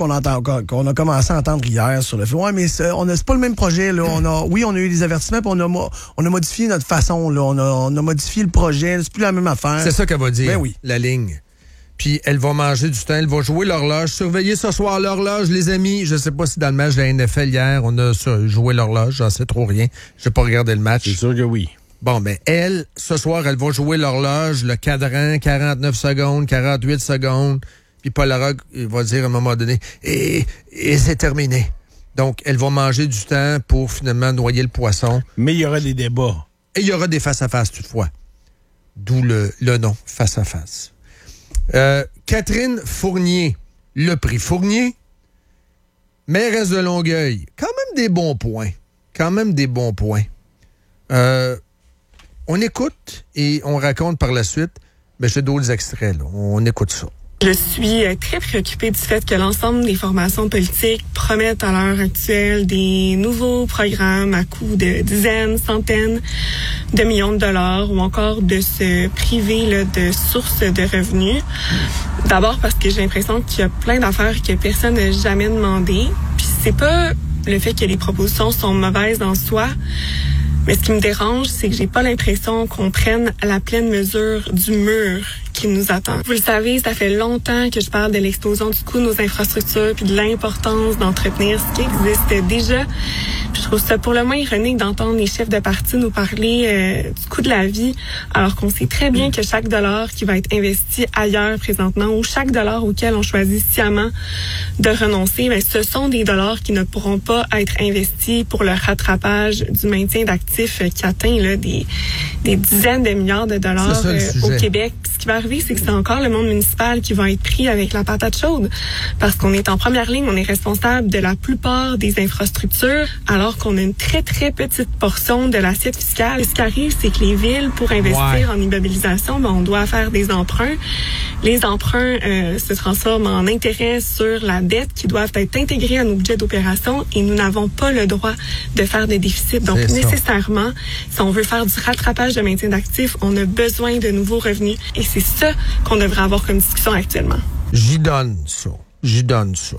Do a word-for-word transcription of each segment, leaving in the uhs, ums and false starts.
qu'on entend, qu'on a commencé à entendre hier sur le fait. Ouais, mais c'est, on a, c'est pas le même projet, là. On a, oui, on a eu des avertissements, puis on a, on a modifié notre façon, là. On a, on a modifié le projet. C'est plus la même affaire. C'est ça qu'elle va dire. Ben oui. La ligne. Puis elle va manger du temps, elle va jouer l'horloge. Surveillez ce soir l'horloge, les amis. Je sais pas si dans le match de la N F L hier, on a joué l'horloge. J'en sais trop rien. J'ai pas regardé le match. C'est sûr que oui. Bon, ben elle, ce soir, elle va jouer l'horloge, le cadran, quarante-neuf secondes, quarante-huit secondes. Puis Paul Larocque, il va dire à un moment donné, et, et c'est terminé. Donc, elle va manger du temps pour finalement noyer le poisson. Mais il y aura des débats. Et il y aura des face-à-face toutefois. D'où le, le nom, face-à-face. Euh, Catherine Fournier, le prix Fournier, mairesse de Longueuil. Quand même des bons points. Quand même des bons points. Euh, on écoute et on raconte par la suite. Mais j'ai d'autres extraits, là. On écoute ça. Je suis très préoccupée du fait que l'ensemble des formations politiques promettent à l'heure actuelle des nouveaux programmes à coût de dizaines, centaines de millions de dollars ou encore de se priver là, de sources de revenus. D'abord parce que j'ai l'impression qu'il y a plein d'affaires que personne n'a jamais demandé. Puis c'est pas le fait que les propositions sont mauvaises en soi, mais ce qui me dérange, c'est que j'ai pas l'impression qu'on prenne la pleine mesure du mur qui nous attend. Vous le savez, ça fait longtemps que je parle de l'explosion du coût de nos infrastructures puis de l'importance d'entretenir ce qui existait déjà. Puis je trouve ça pour le moins ironique d'entendre les chefs de parti nous parler euh, du coût de la vie, alors qu'on sait très bien que chaque dollar qui va être investi ailleurs présentement ou chaque dollar auquel on choisit sciemment de renoncer, bien, ce sont des dollars qui ne pourront pas être investis pour le rattrapage du maintien d'actifs qui atteint là, des, des dizaines de milliards de dollars ça, euh, au Québec. Ce qui va arriver, c'est que c'est encore le monde municipal qui va être pris avec la patate chaude parce qu'on est en première ligne, on est responsable de la plupart des infrastructures alors qu'on a une très, très petite portion de l'assiette fiscale. Et ce qui arrive, c'est que les villes, pour investir ouais. en immobilisation, ben, on doit faire des emprunts. Les emprunts euh, se transforment en intérêts sur la dette qui doivent être intégrés à nos budgets d'opération et nous n'avons pas le droit de faire des déficits. Donc, nécessairement, si on veut faire du rattrapage de maintien d'actifs, on a besoin de nouveaux revenus. Et c'est ça qu'on devrait avoir comme discussion actuellement. J'y donne ça. J'y donne ça.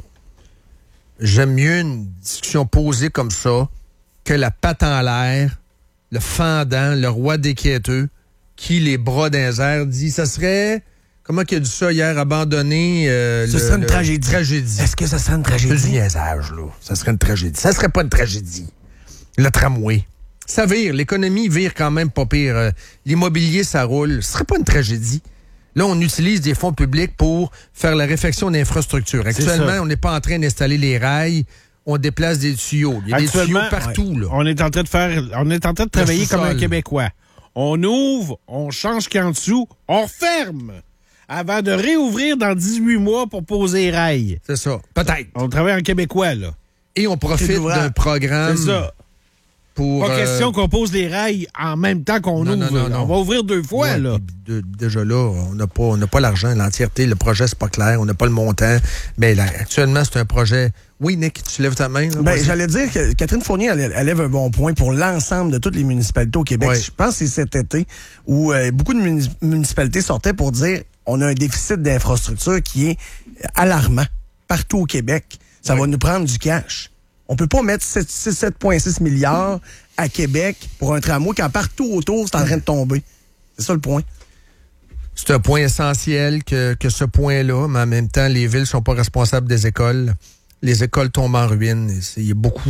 J'aime mieux une discussion posée comme ça que la patte en l'air, le fendant, le roi des quêteux, qui, les bras dans les airs, dit, ça serait... Comment qu'il a dit ça hier, abandonné? Euh, ce le, serait une le, tragédie. tragédie. Est-ce que ça serait une tragédie? C'est du niaisage, là. Ça serait une tragédie. Ça serait pas une tragédie. Le tramway. Ça vire. L'économie vire quand même pas pire. Euh, l'immobilier, ça roule. Ce serait pas une tragédie. Là, on utilise des fonds publics pour faire la réfection d'infrastructures. Actuellement, on n'est pas en train d'installer les rails. On déplace des tuyaux. Il y a des tuyaux partout, ouais, là. On est en train de faire, on est en train de travailler comme un Québécois. On ouvre, on change qu'en dessous, on ferme avant de réouvrir dans dix-huit mois pour poser les rails. C'est ça. Peut-être. On travaille en Québécois, là. Et on profite d'un programme. C'est ça. Pour, pas question euh... qu'on pose les rails en même temps qu'on non, ouvre. Non, non, non. On va ouvrir deux fois, ouais, là. De, déjà là, on n'a pas, on n'a pas l'argent, l'entièreté, le projet, c'est pas clair, on n'a pas le montant. Mais là, actuellement, c'est un projet. Oui, Nick, tu lèves ta main. Là, ben, j'allais dire que Catherine Fournier, elle, elle lève un bon point pour l'ensemble de toutes les municipalités au Québec. Ouais. Je pense que c'est cet été où euh, beaucoup de muni- municipalités sortaient pour dire on a un déficit d'infrastructure qui est alarmant partout au Québec. Ça ouais. va nous prendre du cash. On peut pas mettre sept virgule six milliards à Québec pour un tramway quand partout autour, c'est en train de tomber. C'est ça le point. C'est un point essentiel que, que ce point-là, mais en même temps, les villes sont pas responsables des écoles. Les écoles tombent en ruine. Il y a beaucoup...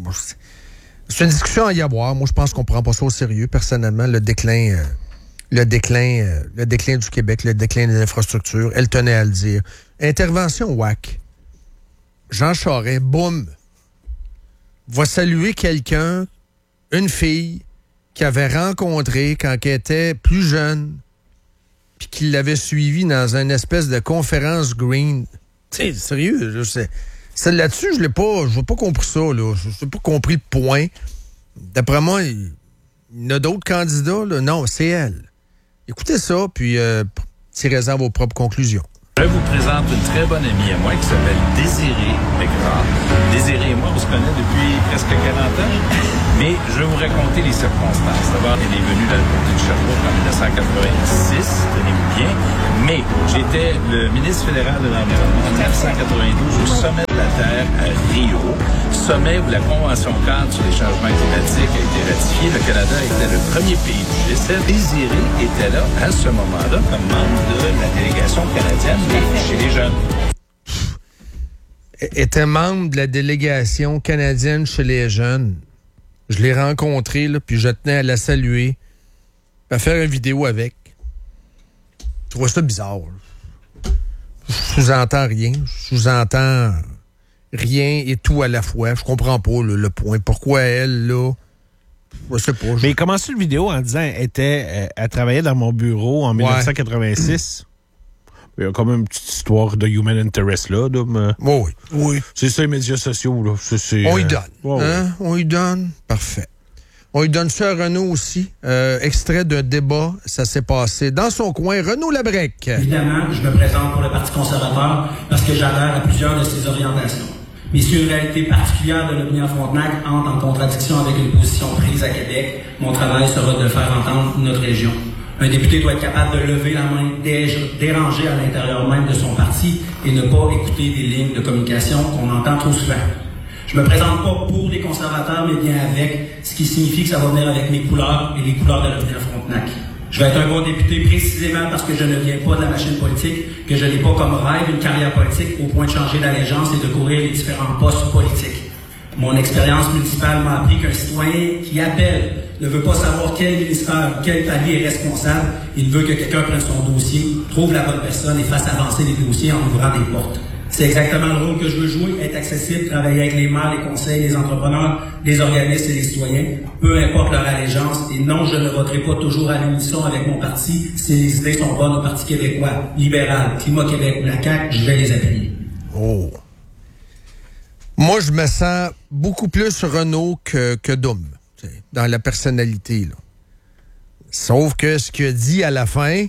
C'est une discussion à y avoir. Moi, je pense qu'on prend pas ça au sérieux, personnellement. Le déclin, euh, le déclin, euh, le déclin du Québec, le déclin des infrastructures, elle tenait à le dire. Intervention W A C. Jean Charest, boum, va saluer quelqu'un, une fille, qu'il avait rencontrée quand elle était plus jeune, puis qu'il l'avait suivie dans une espèce de conférence green. Tu sais, sérieux, je sais. Celle là-dessus, je l'ai pas, je n'ai pas compris ça, là. Je n'ai pas compris le point. D'après moi, il y en a d'autres candidats, là. Non, c'est elle. Écoutez ça, puis euh, tirez-en vos propres conclusions. Je vous présente une très bonne amie à moi qui s'appelle Désirée Maigrat. Désirée et moi, on se connaît depuis presque quarante ans, mais je vais vous raconter les circonstances. D'abord, elle est venue dans le comté de Sherbrooke en dix-neuf cent quatre-vingt-six, tenez-vous bien, mais j'étais le ministre fédéral de l'Environnement en dix-neuf cent quatre-vingt-douze au sommet humanitaire à Rio, sommet où la Convention cadre sur les changements climatiques a été ratifiée. Le Canada était le premier pays du G sept. Désiré était là, à ce moment-là, comme membre de la délégation canadienne chez les jeunes. Était membre de la délégation canadienne chez les jeunes. Je l'ai rencontré, là, puis je tenais à la saluer, à faire une vidéo avec. Je trouvais ça bizarre. Là. Je sous-entends rien. Je sous-entends rien et tout à la fois. Je comprends pas là, le point. Pourquoi elle, là... Je sais pas. Je... Mais il commençait le vidéo en disant qu'elle était, euh, elle travaillait dans mon bureau en dix-neuf cent quatre-vingt-six. Il y a quand même une petite histoire de human interest là. là mais... oh, oui. oui. C'est ça les médias sociaux. Là. C'est, c'est, On euh... y donne. Oh, hein? oui. On y donne. Parfait. On lui donne ça à Renaud aussi. Euh, extrait d'un débat, ça s'est passé dans son coin. Renaud Labrec. Évidemment, je me présente pour le Parti conservateur parce que j'adhère à plusieurs de ses orientations. Mais si une réalité particulière de l'Aubigny-Frontenac entre en contradiction avec une position prise à Québec, mon travail sera de faire entendre notre région. Un député doit être capable de lever la main, déranger à l'intérieur même de son parti et ne pas écouter des lignes de communication qu'on entend trop souvent. Je me présente pas pour les conservateurs, mais bien avec, ce qui signifie que ça va venir avec mes couleurs et les couleurs de l'Aubigny-Frontenac. Je vais être un bon député précisément parce que je ne viens pas de la machine politique, que je n'ai pas comme rêve une carrière politique au point de changer d'allégeance et de courir les différents postes politiques. Mon expérience municipale m'a appris qu'un citoyen qui appelle ne veut pas savoir quel ministère, quel palier est responsable. Il veut que quelqu'un prenne son dossier, trouve la bonne personne et fasse avancer les dossiers en ouvrant des portes. C'est exactement le rôle que je veux jouer, être accessible, travailler avec les maires, les conseils, les entrepreneurs, les organismes et les citoyens, peu importe leur allégeance. Et non, je ne voterai pas toujours à l'unisson avec mon parti si les idées sont bonnes au Parti québécois, libéral, Climat Québec ou la C A Q, je vais les appuyer. Oh. Moi, je me sens beaucoup plus Renaud que, que Doom, dans la personnalité, là. Sauf que ce qu'il a dit à la fin,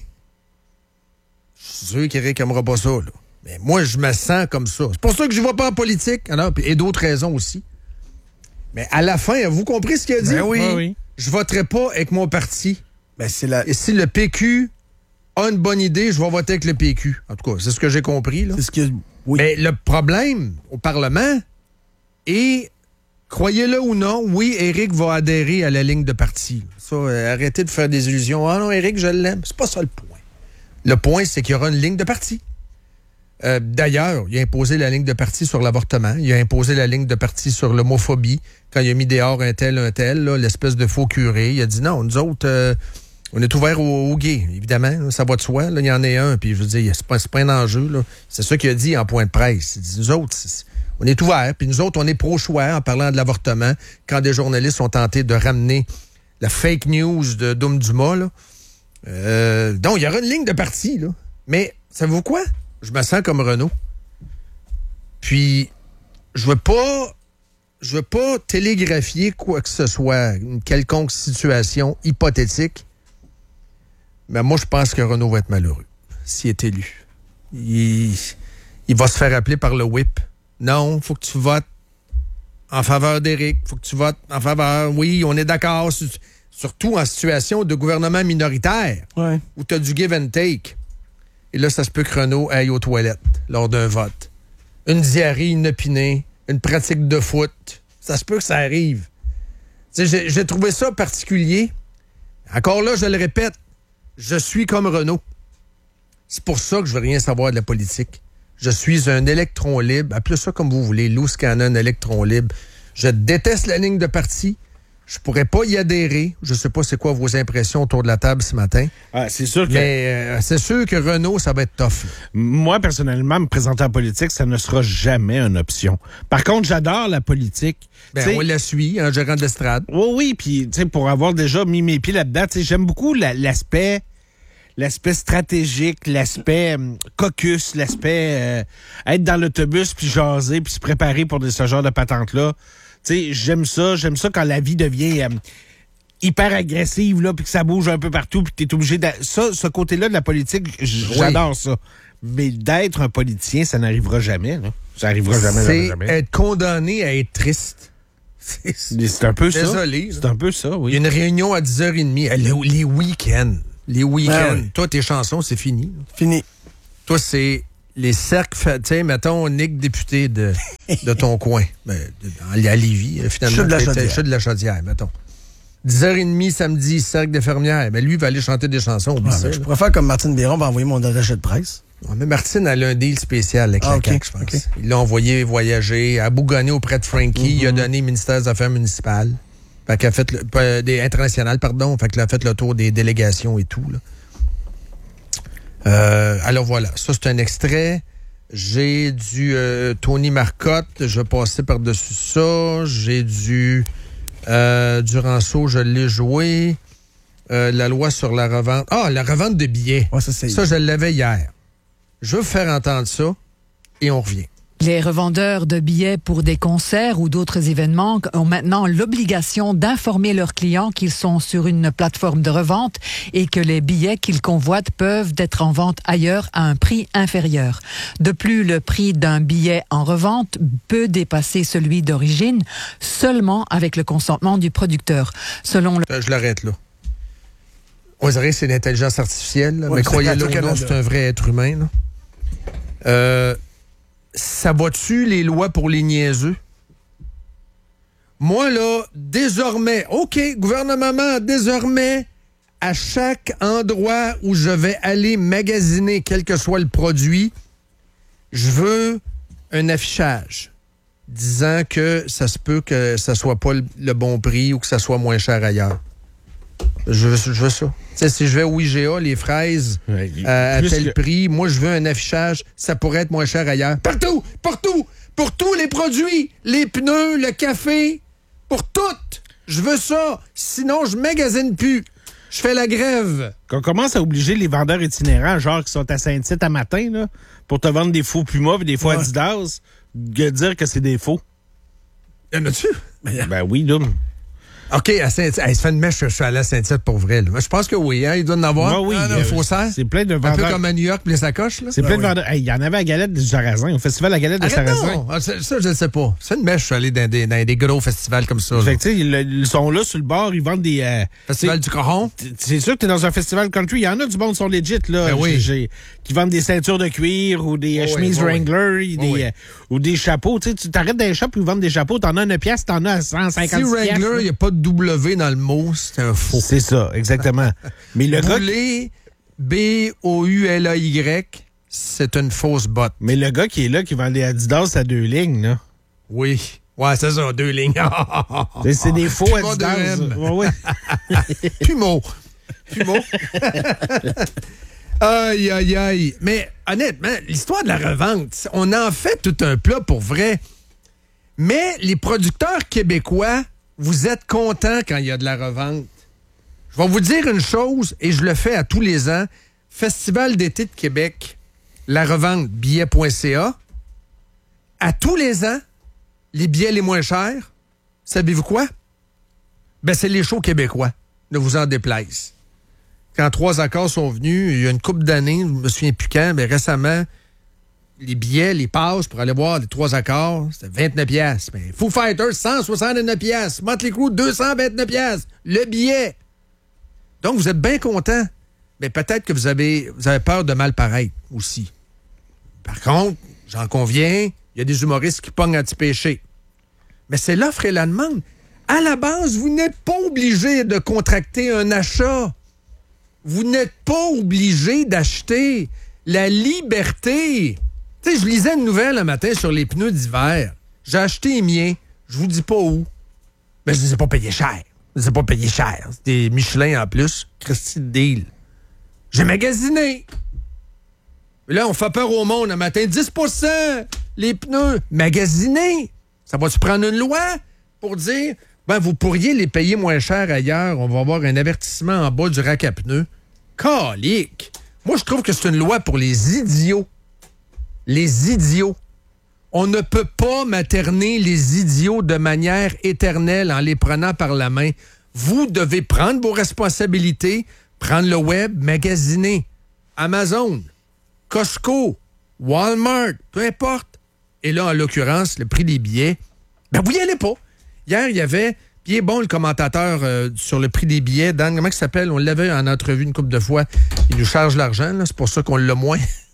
je suis sûr qu'il réclamera pas ça, là. Mais moi, je me sens comme ça. C'est pour ça que je ne vais pas en politique, alors, et d'autres raisons aussi. Mais à la fin, avez-vous compris ce qu'il a dit? Ben oui. Ah oui. Je voterai pas avec mon parti. Ben, c'est la... Et si le P Q a une bonne idée, je vais voter avec le P Q. En tout cas, c'est ce que j'ai compris, là. C'est ce que... Oui. Mais le problème au Parlement est, croyez-le ou non, oui, Éric va adhérer à la ligne de parti. Ça, euh, arrêtez de faire des illusions. Ah non, Éric, je l'aime. C'est pas ça le point. Le point, c'est qu'il y aura une ligne de parti. Euh, d'ailleurs, il a imposé la ligne de parti sur l'avortement. Il a imposé la ligne de parti sur l'homophobie. Quand il a mis dehors un tel, un tel, là, l'espèce de faux curé, il a dit non, nous autres, euh, on est ouverts aux, aux gays, évidemment. Là, ça va de soi. Là, il y en a un, puis je veux dire, c'est pas, c'est pas un enjeu. Là. C'est ça qu'il a dit en point de presse. Il dit, nous autres, c'est, on est ouverts, puis nous autres, on est pro-choix en parlant de l'avortement. Quand des journalistes ont tenté de ramener la fake news de Doom Dumas, là. Euh, donc, il y aura une ligne de parti, là. Mais, savez-vous quoi? Je me sens comme Renaud. Puis, je veux pas, je veux pas télégraphier quoi que ce soit, une quelconque situation hypothétique. Mais moi, je pense que Renaud va être malheureux s'il est élu. Il, il va se faire appeler par le whip. Non, faut que tu votes en faveur d'Éric. Faut que tu votes en faveur. Oui, on est d'accord. Surtout en situation de gouvernement minoritaire, ouais. Où tu as du give and take. Et là, ça se peut que Renaud aille aux toilettes lors d'un vote. Une diarrhée inopinée, une pratique de foot, ça se peut que ça arrive. J'ai, j'ai trouvé ça particulier. Encore là, je le répète, je suis comme Renaud. C'est pour ça que je veux rien savoir de la politique. Je suis un électron libre. Appelez ça comme vous voulez. Loose Cannon, électron libre. Je déteste la ligne de parti. Je pourrais pas y adhérer. Je sais pas c'est quoi vos impressions autour de la table ce matin. Ah, c'est sûr que... Mais euh, c'est sûr que Renaud, ça va être tough. Moi, personnellement, me présenter en politique, ça ne sera jamais une option. Par contre, j'adore la politique. Ben, t'sais, on la suit, un gérant d'estrade. Oui, oui, puis pour avoir déjà mis mes pieds là-dedans, j'aime beaucoup la, l'aspect... l'aspect stratégique, l'aspect euh, caucus, l'aspect euh, être dans l'autobus, puis jaser, puis se préparer pour de, ce genre de patente-là. Tu sais, j'aime ça. J'aime ça quand la vie devient euh, hyper agressive, là, puis que ça bouge un peu partout, puis que t'es obligé de... Ça, ce côté-là de la politique, j'adore oui. ça. Mais d'être un politicien, ça n'arrivera jamais, là. Ça n'arrivera jamais, c'est jamais, jamais. Être condamné à être triste. C'est, c'est un peu Désolé, ça. Désolé. C'est un peu ça, oui. Il y a une réunion à dix heures trente. Les week-ends. Les week-ends. Ah oui. Toi, tes chansons, c'est fini. Fini. Toi, c'est les cercles, tu sais, mettons, Nick député de, de ton coin, ben, de, à Lévis, finalement. Je suis de la Chaudière. Je suis de la Chaudière, mettons. dix heures trente samedi, cercle des fermières. Mais lui, il va aller chanter des chansons. Ouais, ça, je pourrais faire comme Martine Biron, va envoyer mon attaché de presse. Ouais, mais Martine, elle a un deal spécial avec ah, la okay, C A Q, je pense. okay. Il l'a envoyé voyager à Bougonnet auprès de Frankie. Mm-hmm. Il a donné le ministère des Affaires municipales. Fait qu'elle a fait le, euh, des internationales, pardon. Fait qu'elle a fait le tour des délégations et tout, là. Euh, alors voilà, ça c'est un extrait. J'ai du euh, Tony Marcotte, je vais passer par-dessus ça. J'ai du euh, Duranceau, je l'ai joué. Euh, la loi sur la revente. Ah, la revente de billets. Ouais, ça, c'est... ça, je l'avais hier. Je veux faire entendre ça et on revient. Les revendeurs de billets pour des concerts ou d'autres événements ont maintenant l'obligation d'informer leurs clients qu'ils sont sur une plateforme de revente et que les billets qu'ils convoitent peuvent être en vente ailleurs à un prix inférieur. De plus, le prix d'un billet en revente peut dépasser celui d'origine seulement avec le consentement du producteur. Selon le... Euh, je l'arrête là. On dirait que c'est l'intelligence artificielle, là, ouais, mais croyez-le ou non, c'est c'est un vrai être humain. Là. Euh... Ça va-tu les lois pour les niaiseux? Moi, là, désormais, OK, gouvernement, désormais, à chaque endroit où je vais aller magasiner, quel que soit le produit, je veux un affichage disant que ça se peut que ça soit pas le, le bon prix ou que ça soit moins cher ailleurs. Je veux, je veux ça. T'sais, si je vais au I G A, les fraises ouais, euh, à tel que... prix, moi, je veux un affichage, ça pourrait être moins cher ailleurs. Partout! Partout! Pour tous les produits! Les pneus, le café, pour tout! Je veux ça! Sinon, je magasine plus. Je fais la grève. Qu'on commence à obliger les vendeurs itinérants, genre qui sont à Saint-Tite à matin, là, pour te vendre des faux Puma et des faux ouais. Adidas, de dire que c'est des faux. Y en a-tu? Ben oui, là. OK, à Saint-Tite. Hey, ça fait une mèche que je suis allé à Saint-Tite pour vrai. Là. Je pense que oui, hein, il doit en avoir. Ouais, oui, ah, euh, faussaire. C'est plein de vendeurs. Un peu comme à New York, les sacoches. Là. C'est ben plein oui. de vendeurs. Il hey, y en avait à Galette du Sarrasin, au festival à Galette de Sarrasin. Non, ah, ça, ça, je ne sais pas. C'est une mèche, je suis allé dans des, dans des gros festivals comme ça. Fait que, tu sais, ils, ils sont là sur le bord, ils vendent des... Euh, Festival du Coron. C'est sûr que t'es dans un festival country. Il y en a du monde qui sont legit, là. Ben oui. J'ai, qui vendent des ceintures de cuir ou des oh chemises oui, Wrangler oui. Des, oui. euh, ou des chapeaux. Tu sais, tu t'arrêtes dans les shops, ils vendent des chapeaux. T'en as une pièce, t'en as à cent cinquante. Si Wrangler, il n'y a pas de W dans le mot, c'est un faux. C'est ça, exactement. Mais le Boulet, B O U L A Y, c'est une fausse botte. Mais le gars qui est là, qui vend des Adidas à deux lignes, là. Oui. Ouais, c'est ça, deux lignes. c'est, c'est des faux Puma Adidas. Ouais, ouais. Pumo. Pumo. Aïe, aïe, aïe. Mais honnêtement, l'histoire de la revente, on en fait tout un plat pour vrai. Mais les producteurs québécois, vous êtes contents quand il y a de la revente. Je vais vous dire une chose, et je le fais à tous les ans. Festival d'été de Québec, la revente billets point c a. À tous les ans, les billets les moins chers, savez-vous quoi? Ben, c'est les shows québécois. Ne vous en déplaise. Quand trois accords sont venus, il y a une couple d'années, je me souviens plus quand, mais récemment, les billets, les passes pour aller voir les trois accords, c'était vingt-neuf piastres. Mais Foo Fighters, cent soixante-neuf piastres. Motley Crue, deux cent vingt-neuf piastres. Le billet. Donc, vous êtes bien content. Mais peut-être que vous avez, vous avez peur de mal paraître aussi. Par contre, j'en conviens, il y a des humoristes qui pognent anti-péché. Mais c'est l'offre et la demande. À la base, vous n'êtes pas obligé de contracter un achat. Vous n'êtes pas obligé d'acheter. La liberté. Tu sais, je lisais une nouvelle un matin sur les pneus d'hiver. J'ai acheté les miens. Je vous dis pas où. Mais je ne les ai pas payés cher. Je ne les ai pas payés cher. C'est des Michelin en plus. Christy de deal. J'ai magasiné. Et là, on fait peur au monde un matin. dix pour cent les pneus. Magasiné. Ça va-tu prendre une loi pour dire, ben, vous pourriez les payer moins cher ailleurs. On va avoir un avertissement en bas du rack à pneus. Calique. Moi, je trouve que c'est une loi pour les idiots. Les idiots. On ne peut pas materner les idiots de manière éternelle en les prenant par la main. Vous devez prendre vos responsabilités, prendre le web, magasiner. Amazon, Costco, Walmart, peu importe. Et là, en l'occurrence, le prix des billets, ben vous y allez pas. Hier, il y avait, puis il est bon le commentateur euh, sur le prix des billets. Dan, comment il s'appelle? On l'avait en entrevue une couple de fois. Il nous charge l'argent, là, c'est pour ça qu'on l'a moins.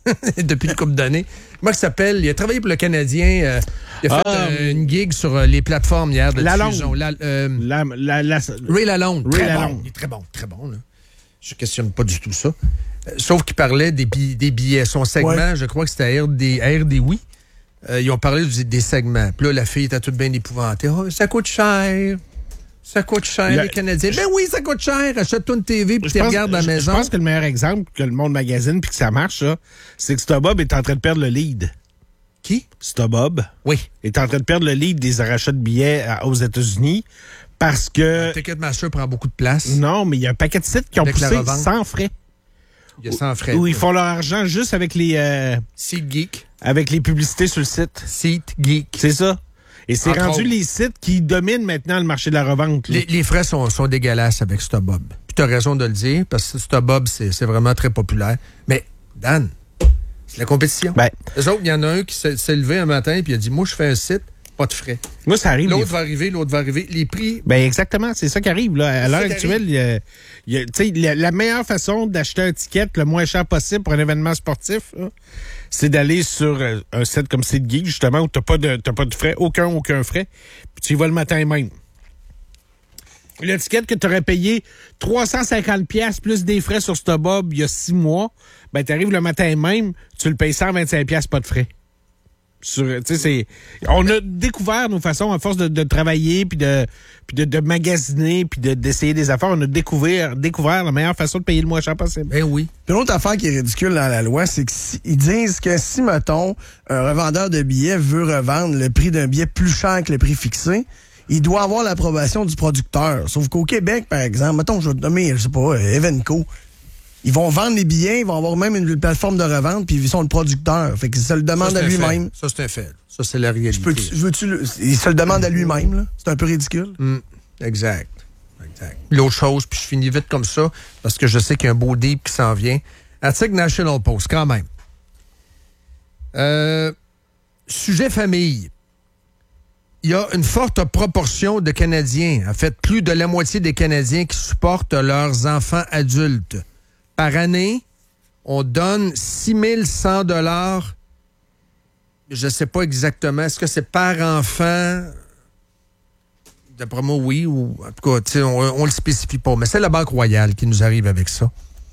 depuis une couple d'années. Comment il s'appelle? Il a travaillé pour le Canadien. Euh, il a fait Ah, euh, une gig sur euh, les plateformes hier de Lalonde. diffusion. La, euh, La, la, la, Ray Lalonde. Ray Très Lalonde. bon. Il est très bon, très bon. Là. Je questionne pas du tout ça. Euh, sauf qu'il parlait des, bi- des billets. Son segment, Ouais. je crois que c'était à R D, à R D oui. Euh, ils ont parlé du- des segments. Puis là, la fille était toute bien épouvantée. Oh, ça coûte cher. Ça coûte cher, Le- les Canadiens. Ben oui, ça coûte cher. Achète-toi une T V puis Je tu pense- regardes à la je- maison. Je pense que le meilleur exemple que le monde magazine puis que ça marche, là, c'est que StubHub est en train de perdre le lead. Qui? StubHub Oui. est en train de perdre le lead des rachats de billets à- aux États-Unis parce que... Ticketmaster prend beaucoup de place. Non, mais il y a un paquet de sites qui ont Avec la poussé revente. sans frais. Il y a sans frais. Où ils font leur argent juste avec les, euh, SeatGeek. avec les publicités sur le site. SeatGeek. C'est ça. Et c'est Entre rendu autres. les sites qui dominent maintenant le marché de la revente. là. Les, les frais sont, sont dégueulasses avec StubHub. Puis tu as raison de le dire, parce que StubHub, c'est c'est vraiment très populaire. Mais, Dan, c'est la compétition. Ben, Les autres, il y en a un qui s'est s'est levé un matin et il a dit, moi, je fais un site, pas de frais. moi, ça arrive. L'autre des- va arriver, l'autre va arriver. Les prix, Ben exactement, c'est ça qui arrive. Là. À C'est l'heure ça qui actuelle, il y a- il y a- tu sais, la, la meilleure façon d'acheter un ticket le moins cher possible pour un événement sportif, là, c'est d'aller sur euh, un site comme SeatGeek, justement, où tu n'as pas, de- t'as pas de frais, aucun, aucun frais, puis tu y vas le matin même. Le ticket que tu aurais payé trois cent cinquante dollars plus des frais sur StubHub il y a six mois, ben tu arrives le matin même, tu le payes cent vingt-cinq dollars, pas de frais. Sur, tu sais, c'est, on a découvert nos façons, à force de, de travailler, puis de, puis de, de magasiner, puis de, d'essayer des affaires, on a découvert, découvert la meilleure façon de payer le moins cher possible. ben oui. Puis l'autre affaire qui est ridicule dans la loi, c'est qu'ils disent que si, mettons, un revendeur de billets veut revendre le prix d'un billet plus cher que le prix fixé, il doit avoir l'approbation du producteur. Sauf qu'au Québec, par exemple, mettons, je vais te nommer, je sais pas, Evenco, ils vont vendre les billets, ils vont avoir même une plateforme de revente, puis ils sont le producteur. Fait que ça le demande Ça, à c'est un lui-même. fait. Ça, c'est un fait. Ça, c'est la réalité. Je peux, je veux-tu le- il se le demande à lui-même, là. C'est un peu ridicule. Mm, exact. Exact. L'autre chose, puis je finis vite comme ça, parce que je sais qu'il y a un beau deep qui s'en vient. Article National Post, quand même. Euh, sujet famille. Il y a une forte proportion de Canadiens, en fait, plus de la moitié des Canadiens qui supportent leurs enfants adultes. Par année, on donne six mille cent dollars. Je ne sais pas exactement. Est-ce que c'est par enfant? D'après moi, oui. Ou, en tout cas, tu sais, on ne le spécifie pas. Mais c'est la Banque Royale qui nous arrive avec ça.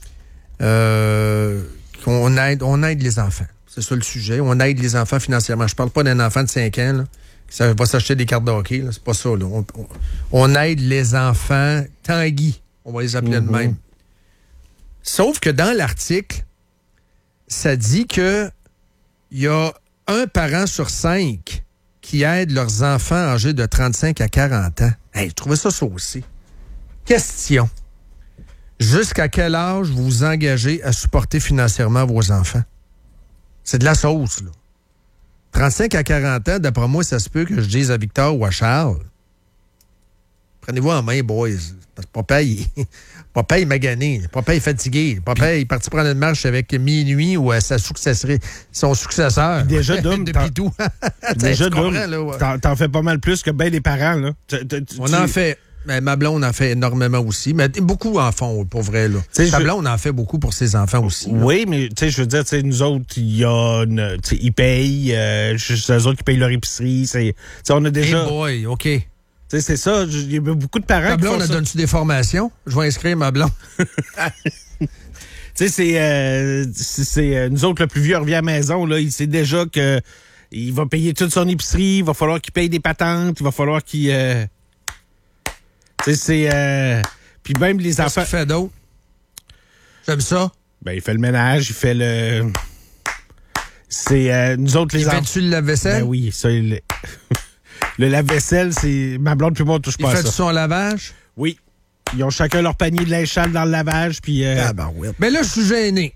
Euh, on, aide, on aide les enfants. C'est ça le sujet. On aide les enfants financièrement. Je parle pas d'un enfant de cinq ans là, qui ne savait pas s'acheter des cartes de hockey. Là. C'est pas ça. Là. On, on, on aide les enfants Tanguy. On va les appeler Mm-hmm. de même. Sauf que dans l'article, ça dit que il y a un parent sur cinq qui aide leurs enfants âgés de trente-cinq à quarante ans. Hey, je trouvais ça saucé. Question. Jusqu'à quel âge vous vous engagez à supporter financièrement vos enfants? C'est de la sauce, là. trente-cinq à quarante ans, d'après moi, ça se peut que je dise à Victor ou à Charles. Prenez-vous en main, boys. Parce que papa, il, papa, il est magané. Papa, il est fatigué. Papa, il est parti prendre une marche avec minuit ou euh, sa successerie, son successeur. Déjà, Dom, depuis t'en- tout. Déjà, Tu comprends, Dom, là, ouais. t'en, t'en fais pas mal plus que bien les parents. Là. Tu- tu- tu- On tu- en fait. Ben, ma blonde en fait énormément aussi. Mais beaucoup en font, pour vrai. Là. sais, Ta je- blonde en fait beaucoup pour ses enfants aussi. là. Oui, mais tu sais, je veux dire, tu sais, nous autres, il y a une, tu sais, ils payent, euh, c'est eux autres qui payent leur épicerie. C'est, tu sais, on a déjà, Hey boy, OK. tu sais, c'est ça. Il y a beaucoup de parents Ta qui font blonde, elle ça. donne-tu des formations? Je vais inscrire ma blonde. Tu sais, c'est, euh, c'est, c'est, euh, nous autres, le plus vieux revient à la maison, là, il sait déjà que il va payer toute son épicerie, il va falloir qu'il paye des patentes, il va falloir qu'il, euh, tu sais, c'est, euh, puis même les Qu'est-ce enfants, qu'il fait d'autre? J'aime ça. ben, il fait le ménage, il fait le, c'est, euh, nous autres, les Il enfants. fait-tu le lave-vaisselle? Ben oui, ça, il... le lave-vaisselle, c'est, ma blonde puis moi, on touche Il pas à fait ça. son lavage? Oui. Ils ont chacun leur panier de linge sale dans le lavage, puis, euh, Ah, ben, ouais. Mais là, je suis gêné.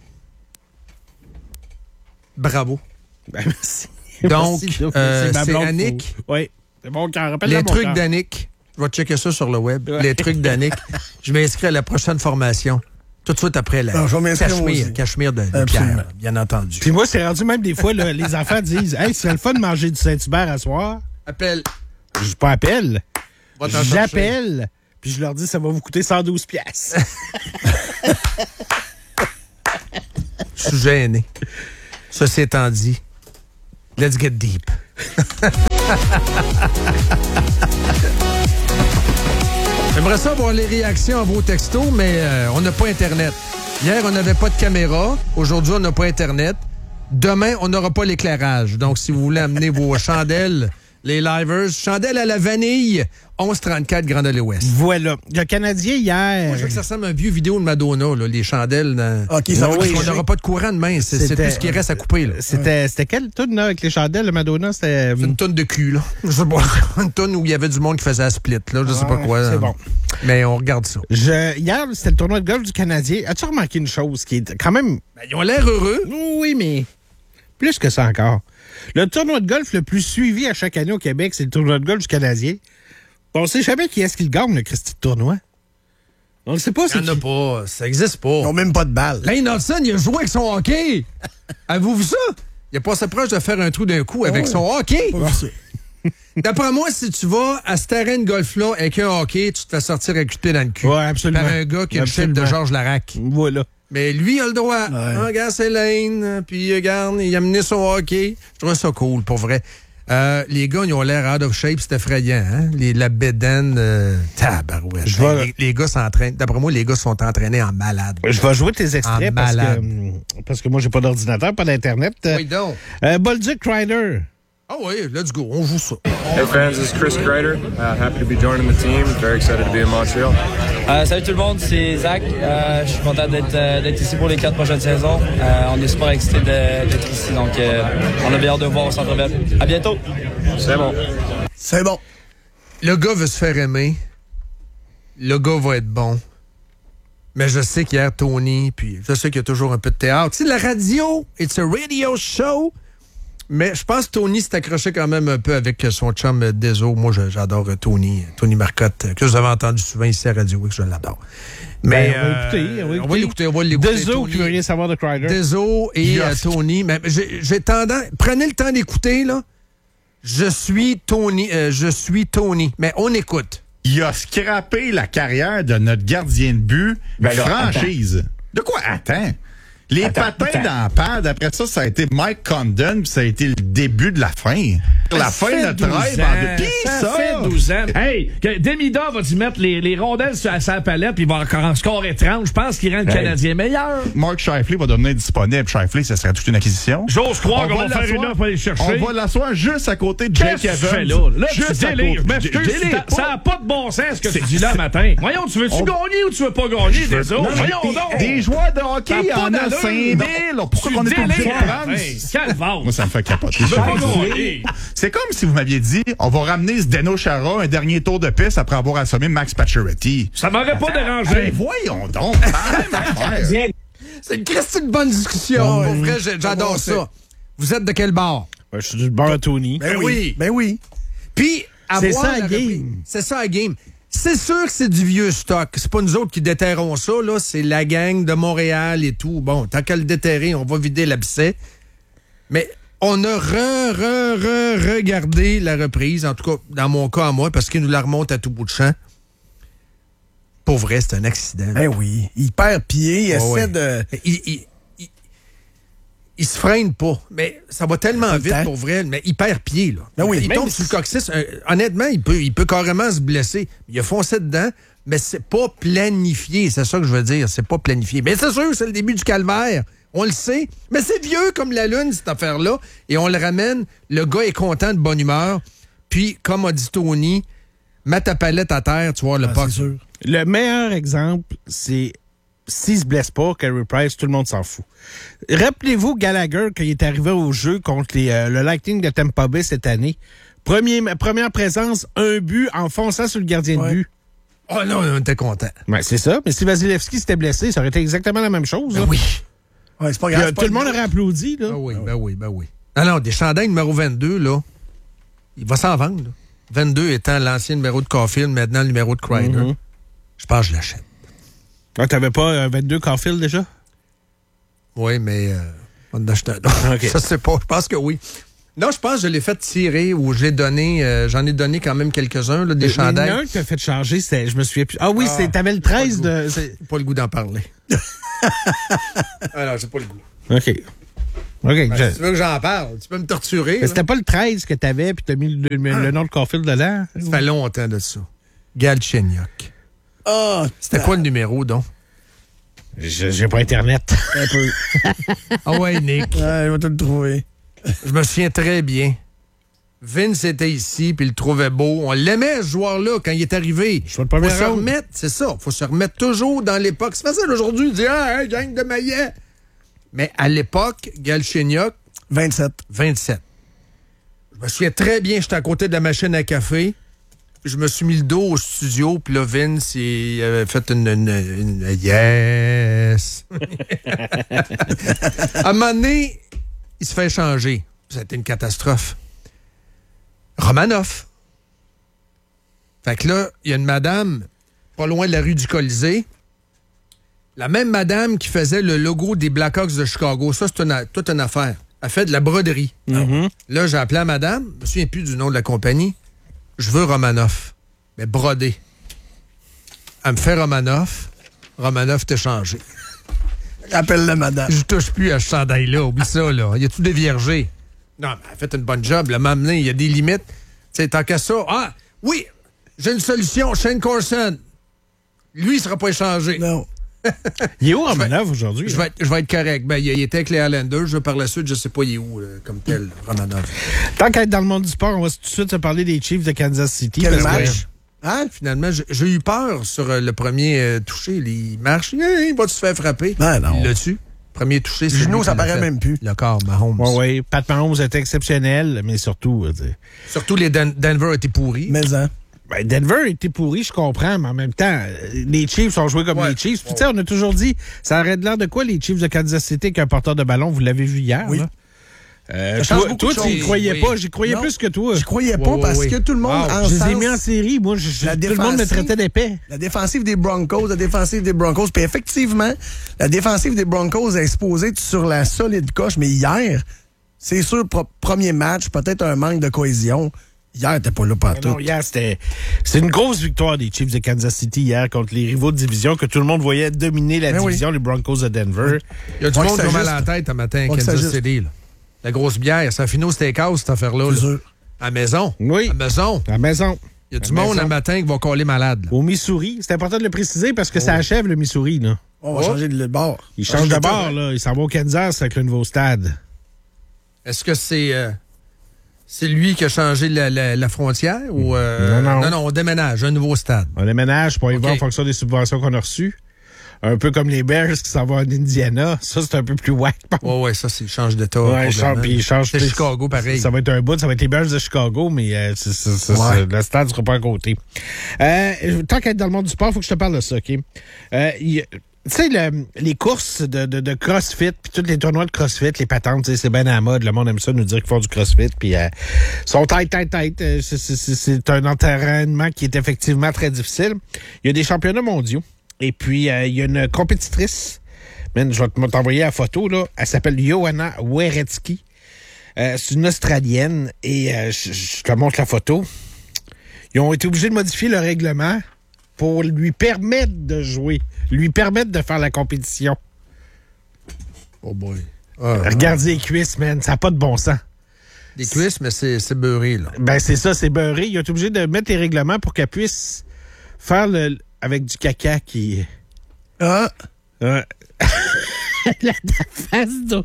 Bravo. ben, merci. Donc, Merci, euh, ma c'est blonde, Annick. faut- Oui. C'est bon cœur. Rappelle Les mon trucs cœur. d'Annick. Je vais checker ça sur le web. Ouais. Les trucs d'Annick. Je m'inscris à la prochaine formation. Tout de suite après la Non, je vais m'inscrire moi Cachemire, aussi. Cachemire de, de Absolument. Pierre, bien entendu. Puis moi, c'est rendu même des fois, là, les enfants disent « Hey, c'est le fun de manger du Saint-Hubert à soir. Appelle. » Je pas appelle. Va t'en chercher. J'appelle. Puis je leur dis « Ça va vous coûter cent douze piastres. » Je suis gêné. Ceci étant dit, let's get deep. J'aimerais ça voir les réactions à vos textos, mais euh, on n'a pas Internet. Hier, on n'avait pas de caméra. Aujourd'hui, on n'a pas Internet. Demain, on n'aura pas l'éclairage. Donc, si vous voulez amener vos chandelles, les livers, chandelles à la vanille, onze trente-quatre Grand Allée Ouest. Voilà. Le Canadien, hier... Moi, je veux que ça ressemble à un vieux vidéo de Madonna, là, les chandelles. Dans... OK, ça va oui, on n'aura pas de courant demain. C'est, c'est tout ce qui reste à couper. Là. C'était, ouais. c'était quelle toune, là, avec les chandelles, le Madonna? C'était... C'est une tonne de cul, là. Je sais pas. Une tonne où il y avait du monde qui faisait un split, là. Je sais ouais, pas quoi. C'est bon. Mais on regarde ça. Je, hier, c'était le tournoi de golf du Canadien. As-tu remarqué une chose qui est quand même... Ben, ils ont l'air heureux. Oui, mais plus que ça encore. Le tournoi de golf le plus suivi à chaque année au Québec, c'est le tournoi de golf du Canadien. On ne sait jamais qui est-ce qui le gagne, le Christy de tournoi. On ne sait pas. Il n'y en a qui... pas. Ça n'existe pas. Ils n'ont même pas de balle. Lane Hudson, il a joué avec son hockey. Avez-vous vu ça? Il a passé proche de faire un trou d'un coup avec oh, son hockey. D'après moi, si tu vas à ce terrain de golf-là avec un hockey, tu te fais sortir avec le pied dans le cul. Oui, absolument. Par un gars qui a le chef de Georges Larac. Voilà. Mais lui, il a le droit. Ouais. Ah, regarde, c'est Lane. Puis, regarde, il a mené son hockey. Je trouve ça cool, pour vrai. Euh, les gars, ils ont l'air out of shape, c'est effrayant. Hein? Les, la bédaine, euh, tabarouette. Je vais... les, les gars s'entraînent. D'après moi, les gars sont entraînés en malade. Je vais jouer tes extraits parce que, parce que moi, j'ai pas d'ordinateur, pas d'Internet. Oui, donc. Euh, Bolduc Ryder. Ah oui, let's go, on joue ça. Hey fans, this is Chris Kreider. Uh, happy to be joining the team. Very excited to be in Montreal. Euh, salut tout le monde, c'est Zach. Euh, je suis content d'être, euh, d'être ici pour les quatre prochaines saisons. Euh, on est super excités de, d'être ici, donc euh, on a bien hâte de vous voir au Centre Bell. À bientôt. C'est bon. C'est bon. Le gars veut se faire aimer. Le gars va être bon. Mais je sais qu'hier, Tony, puis je sais qu'il y a toujours un peu de théâtre. C'est la radio, it's a radio show. Mais je pense que Tony s'est accroché quand même un peu avec son chum Dezo. Moi, j'adore Tony, Tony Marcotte, que vous avez entendu souvent ici à Radio X, je l'adore. Mais ben, on, va écouter, on, va on va l'écouter, on va l'écouter. Dezo qui veut rien savoir de Kreider. Dezo et yes. euh, Tony. Mais j'ai, j'ai tendance, prenez le temps d'écouter, là. Je suis Tony, euh, je suis Tony. Mais on écoute. Il a scrappé la carrière de notre gardien de but, ben là, franchise. Attends. De quoi? Attends. Les attends, patins attends. dans la pad, après ça, ça a été Mike Condon, puis ça a été le début de la fin. La fin de notre rêve en depuis ça. Ça fait douze ans. Hey, Demida va-tu mettre les, les rondelles sur sa palette, puis il va encore en scorer trente. Je pense qu'il rend le hey. Canadien meilleur. Mark Scheifele va devenir disponible. Scheifele, ça serait toute une acquisition. J'ose croire on qu'on va, va faire une offre pour aller chercher. On va l'asseoir juste à côté de Jake Evans. Qu'est-ce que tu fais là? Là, juste tu délires. Mais je délire ça n'a pas de bon sens ce que tu dis là matin. Voyons, tu veux-tu on... gagner ou tu veux pas gagner, des autres? Voyons donc. Des joueurs de hockey, il y en a cinq mille. Pourquoi on est obligé de prendre? Moi, ça me fait capoter. C'est comme si vous m'aviez dit, on va ramener Zdeno Chara un dernier tour de piste après avoir assommé Max Pacioretty. Ça m'aurait pas dérangé. Ben, voyons donc. C'est une Christine bonne discussion. Pour vrai, j'adore ça. Vous êtes de quel bord? Ben, je suis du bord à Tony. Ben oui. Ben oui. Puis, c'est ça la game. C'est ça la game. C'est sûr que c'est du vieux stock. C'est pas nous autres qui déterrons ça, là. C'est la gang de Montréal et tout. Bon, tant qu'à le déterrer, on va vider l'abcès. Mais on a re, re, re, regardé la reprise, en tout cas, dans mon cas à moi, parce qu'il nous la remonte à tout bout de champ. Pour vrai, c'est un accident. Ben oui. Il perd pied, il oh, essaie oui. de... Il, il, il, il se freine pas. Mais ça va tellement vite pour vrai. Mais il perd pied, là. Ben oui. Il tombe sur le coccyx. Euh, honnêtement, il peut, il peut carrément se blesser. Il a foncé dedans, mais c'est pas planifié. C'est ça que je veux dire. C'est pas planifié. Mais c'est sûr, c'est le début du calvaire. On le sait. Mais c'est vieux comme la lune, cette affaire-là. Et on le ramène. Le gars est content, de bonne humeur. Puis, comme a dit Tony, mets ta palette à terre, tu vois, le ah, puck. Le meilleur exemple, c'est s'il se blesse pas, Carey Price, tout le monde s'en fout. Rappelez-vous Gallagher, quand il est arrivé au jeu contre les, euh, le Lightning de Tampa Bay cette année. Premier, première présence, un but en fonçant sur le gardien ouais. de but. Oh non, on était content. Ben, c'est ça. Mais si Vasilevski s'était blessé, ça aurait été exactement la même chose. Ben là. oui. Ouais, c'est pas grave. Puis, tout le monde aurait applaudi. Là. Ben oui, ben oui, ben oui. Alors, des chandails numéro vingt-deux, là, il va s'en vendre. Là. vingt-deux étant l'ancien numéro de Caulfield, maintenant le numéro de Kreider. Mm-hmm. Je pense que je l'achète. Ah, t'avais pas un vingt-deux Caulfield déjà? Oui, mais euh, on en achète un autre. Okay. Ça, c'est pas. Je pense que oui. Non, je pense que je l'ai fait tirer ou je l'ai donné. Euh, j'en ai donné quand même quelques-uns, là, des le, chandails. Il y en a un que t'as fait charger, c'était, je me souviens plus. Ah oui, ah, c'est, t'avais le treize pas de. C'est pas le goût d'en parler. Alors, j'ai pas le goût. OK. OK. Ben, je... Si tu veux que j'en parle, tu peux me torturer. Mais c'était pas le treize que t'avais puis t'as mis le, le, ah. le nom de Caulfield dedans? Ça fait longtemps de ça. Galchenyuk. Ah, oh, c'était quoi le numéro, donc? Je, j'ai pas Internet. Un peu. Ah ouais, Nick. Ouais, je vais te le trouver. Je me souviens très bien. Vince était ici, puis il le trouvait beau. On l'aimait, ce joueur-là, quand il est arrivé. Je faut se remettre, c'est ça. Faut se remettre toujours dans l'époque. C'est facile aujourd'hui de dire « Ah, hey, gang de maillet! » Mais à l'époque, Galchenyuk... vingt-sept. vingt-sept. Je me souviens très bien, j'étais à côté de la machine à café. Je me suis mis le dos au studio, puis là, Vince, il avait fait une... une, une yes! À un moment donné, il se fait changer. Ça a été une catastrophe. Romanov. Fait que là, il y a une madame pas loin de la rue du Colisée. La même madame qui faisait le logo des Blackhawks de Chicago. Ça, c'est une, toute une affaire. Elle fait de la broderie. Mm-hmm. Là, j'ai appelé la madame. Je me souviens plus du nom de la compagnie. Je veux Romanov. Mais brodé. Elle me fait Romanov. Romanov t'es changé. Appelle la madame. Je touche plus à ce chandail-là. Oublie ça, là. Il y a tout déviergé. Non, mais elle a fait une bonne job. Elle m'a amené. Il y a des limites. Tu sais, tant qu'à ça. Ah, oui, j'ai une solution. Shane Corson. Lui, il sera pas échangé. Non. Il est où Romanov aujourd'hui? Je vais, être, je vais être correct. Ben, il, il était avec les Highlanders. Par la suite, je sais pas il est où, là, comme tel, Romanov. Tant qu'à être dans le monde du sport, on va tout de suite se parler des Chiefs de Kansas City. Quel parce match? Que... Hein? Finalement, j'ai, j'ai eu peur sur euh, le premier euh, touché. Il marche. Il va se faire frapper. Ben non. Il l'a tu. Premier touché, c'est genou, ça paraît même plus. Le corps, Mahomes. Oui, oui. Pat Mahomes était exceptionnel, mais surtout... Euh, surtout, les Den- Denver étaient pourris. Mais hein. Ben, Denver était pourri, je comprends, mais en même temps, les Chiefs ont joué comme ouais. les Chiefs. Puis, tu sais, on a toujours dit, ça aurait de l'air de quoi, les Chiefs de Kansas City, qu'un porteur de ballon, vous l'avez vu hier, oui. là? Euh, toi, toi tu n'y croyais oui. pas. J'y croyais non, plus que toi. Je croyais pas oui, parce oui. que tout le monde Wow. en Je les ai sens, mis en série. Moi, je, la tout le monde me traitait d'épais. La défensive des Broncos, la défensive des Broncos. Puis effectivement, la défensive des Broncos est exposée sur la solide coche. Mais hier, c'est sûr, pro- premier match, peut-être un manque de cohésion. Hier, t'es pas là partout. Non, hier, c'était, c'était une grosse victoire des Chiefs de Kansas City hier contre les rivaux de division que tout le monde voyait dominer la Mais division, oui. les Broncos de Denver. Il y a du Ouais, monde qui a c'est mal juste. à la tête un matin à Ouais, c'est Kansas juste. City. Là. La grosse bière, ça finit au steakhouse, cette affaire-là. C'est Là. sûr. À la maison. Oui. À la maison. À la maison. Il y a du À la monde maison. le matin qui va coller malade. Là. Au Missouri. C'est important de le préciser parce que ça achève le Missouri, là. On va Oh. changer de bord. Il change de bord, là. Il s'en va au Kansas avec le nouveau stade. Est-ce que c'est euh, c'est lui qui a changé la, la, la frontière ou euh, Non, non. non, non, on déménage, un nouveau stade. On déménage pour y OK. voir en fonction des subventions qu'on a reçues. Un peu comme les Bears qui s'en vont en Indiana. Ça, c'est un peu plus whack. Ouais, ouais, ça, c'est change d'état. Ouais, il change, puis il change C'est plus. Chicago, pareil. Ça va être un bout, ça va être les Bears de Chicago, mais euh, c'est, c'est, c'est, Ouais. c'est- le stade ne sera pas à côté. Euh, tant qu'être dans le monde du sport, il faut que je te parle de ça, OK? Euh, il- tu sais, le- les courses de, de, de CrossFit, puis tous les tournois de CrossFit, les patentes, tu sais, c'est bien à la mode. Le monde aime ça, nous dire qu'ils font du CrossFit, puis euh, sont tête, tête, tête. Euh, C'est, c'est, c'est, c'est un entraînement qui est effectivement très difficile. Il y a des championnats mondiaux. Et puis, euh, il y a une compétitrice, man, je vais te- t'envoyer la photo, là. Elle s'appelle Johanna Weretzky. Euh, c'est une Australienne et euh, je, je te montre la photo. Ils ont été obligés de modifier le règlement pour lui permettre de jouer, lui permettre de faire la compétition. Oh boy. Ah, Regarde les cuisses, man, ça n'a pas de bon sens. des cuisses, mais c'est, c'est beurré, là. Ben, c'est ça, c'est beurré. Ils ont été obligés de mettre les règlements pour qu'elle puisse faire le avec du caca qui... Ah! Euh, la, la face d'eau.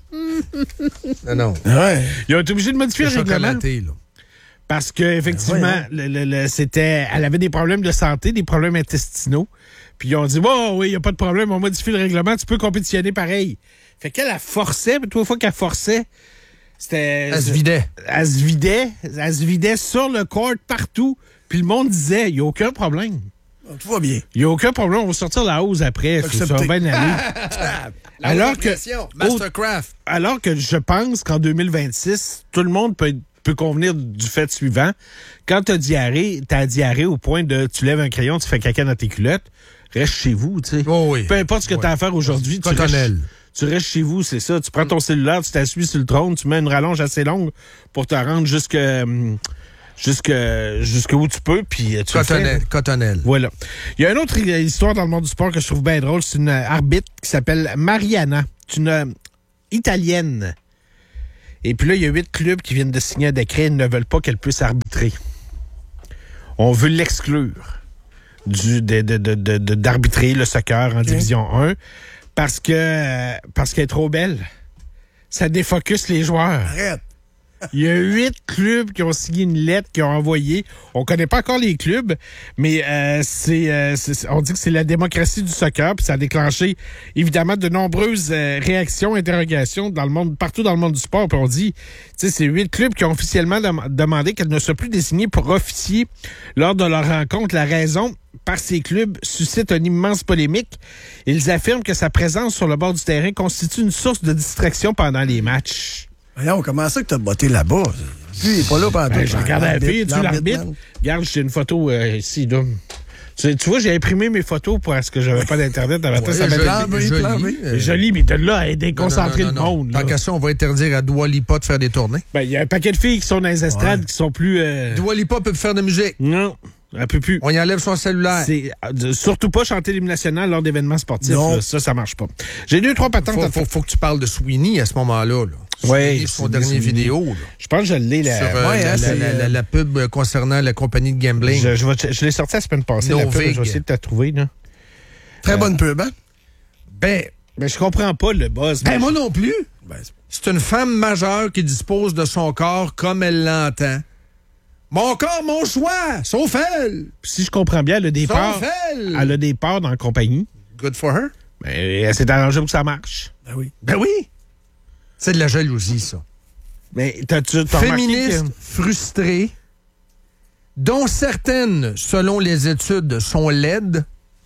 Non, non. Ouais. Ils ont été obligés de modifier C'est le règlement. chocolaté, là. Parce que effectivement, Ouais, le, le, le- c'était, elle avait des problèmes de santé, des problèmes intestinaux. Puis ils ont dit, oh, oui, il n'y a pas de problème, on modifie le règlement, tu peux compétitionner pareil. Fait qu'elle a forcé, puis trois fois qu'elle forçait, c'était. Elle se vidait. Elle se vidait, elle se vidait sur le court partout. Puis le monde disait, il n'y a aucun problème. Tout va bien. Il n'y a aucun problème, on va sortir la hausse après. Ça va Accepté. bien aller. alors que, Mastercraft. alors que je pense qu'en deux mille vingt-six, tout le monde peut, peut convenir du fait suivant. Quand tu as diarrhée, tu as diarrhée au point de tu lèves un crayon, tu fais caca dans tes culottes, reste chez vous, tu sais. Oh oui. Peu importe ce que Ouais. tu as à faire aujourd'hui, tu restes, Cotonnelle. tu restes chez vous, c'est ça. Tu prends ton cellulaire, tu t'assuis sur le trône, tu mets une rallonge assez longue pour te rendre jusque, hum, jusque, jusque où tu peux, puis tu le fais. Cotonnelle. Cotonnelle. Voilà. Il y a une autre histoire dans le monde du sport que je trouve bien drôle. C'est une arbitre qui s'appelle Mariana. C'est une, italienne. Et puis là, il y a huit clubs qui viennent de signer un décret et ne veulent pas qu'elle puisse arbitrer. On veut l'exclure du, de, de, de, de, de, d'arbitrer le soccer en okay. Division un parce que euh, parce qu'elle est trop belle. Ça défocus les joueurs. Arrête! Il y a huit clubs qui ont signé une lettre, qui ont envoyé. On connaît pas encore les clubs, mais euh, c'est, euh, c'est, on dit que c'est la démocratie du soccer, puis ça a déclenché évidemment de nombreuses euh, réactions, interrogations dans le monde, partout dans le monde du sport. Puis on dit, tu sais, c'est huit clubs qui ont officiellement dem- demandé qu'elle ne soit plus désignée pour officier lors de leur rencontre. La raison, par ces clubs, suscite une immense polémique. Ils affirment que sa présence sur le bord du terrain constitue une source de distraction pendant les matchs. Voyons, comment ça que t'as botté là-bas? Lui, il est pas là pendant ben, je regarde la fille, tu l'arbitre? Regarde, j'ai une photo euh, ici, là. Tu, tu vois, j'ai imprimé mes photos parce que j'avais pas d'Internet. Avant ouais, ça, ça joli, joli, joli, euh... joli, mais de là à déconcentrer le monde. Tant qu'à ça, on va interdire à Dua Lipa de faire des tournées. Ben, il y a un paquet de filles qui sont dans les estrades ouais. qui sont plus... Euh... Dua Lipa peut faire de musique. Non. Elle peut plus. On y enlève son cellulaire. C'est euh, surtout pas chanter l'hymne national lors d'événements sportifs. Là, ça, ça marche pas. J'ai deux, trois patentes. Faut, faut, faut que tu parles de Sweeney à ce moment-là. Là. Oui. Son dernier vidéo. Là. Je pense que je l'ai. La, Sur, euh, ouais, la, la, la, la, la pub concernant la compagnie de gambling. Je, je, vais, je l'ai sorti la semaine passée. No la pub, je vais essayer de te trouver. Là. Très euh, bonne pub, hein? Ben, ben, je comprends pas le buzz. Ben, moi non plus. Ben, c'est une femme majeure qui dispose de son corps comme elle l'entend. Mon corps, mon choix, sauf elle. Si je comprends bien, elle a des parts. Sauf elle. Elle a des parts dans la compagnie. Good for her. Ben, elle s'est arrangée pour que ça marche. Ben oui. Ben oui. C'est de la jalousie, ça. Mais t'as-tu t'as Féministe, que... frustrée, dont certaines, selon les études, sont laides,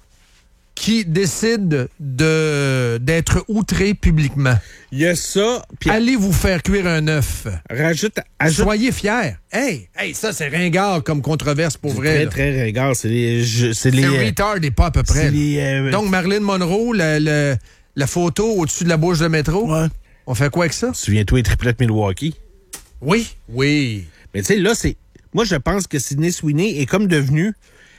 qui décident de, d'être outrées publiquement. Il y a ça. Pis allez vous faire cuire un œuf. Rajoute, ajoute... Soyez fiers. Hey, hey, ça, c'est ringard comme controverse pour c'est vrai. Très, là. très ringard. C'est les. Je, c'est les. C'est retard et pas à peu près. Les, euh... Donc, Marilyn Monroe, la, la, la photo au-dessus de la bouche de métro. Ouais. On fait quoi avec ça? Souviens-toi les triplettes Milwaukee? Oui. Oui. Mais tu sais, là, c'est. Moi, je pense que Sydney Sweeney est comme devenu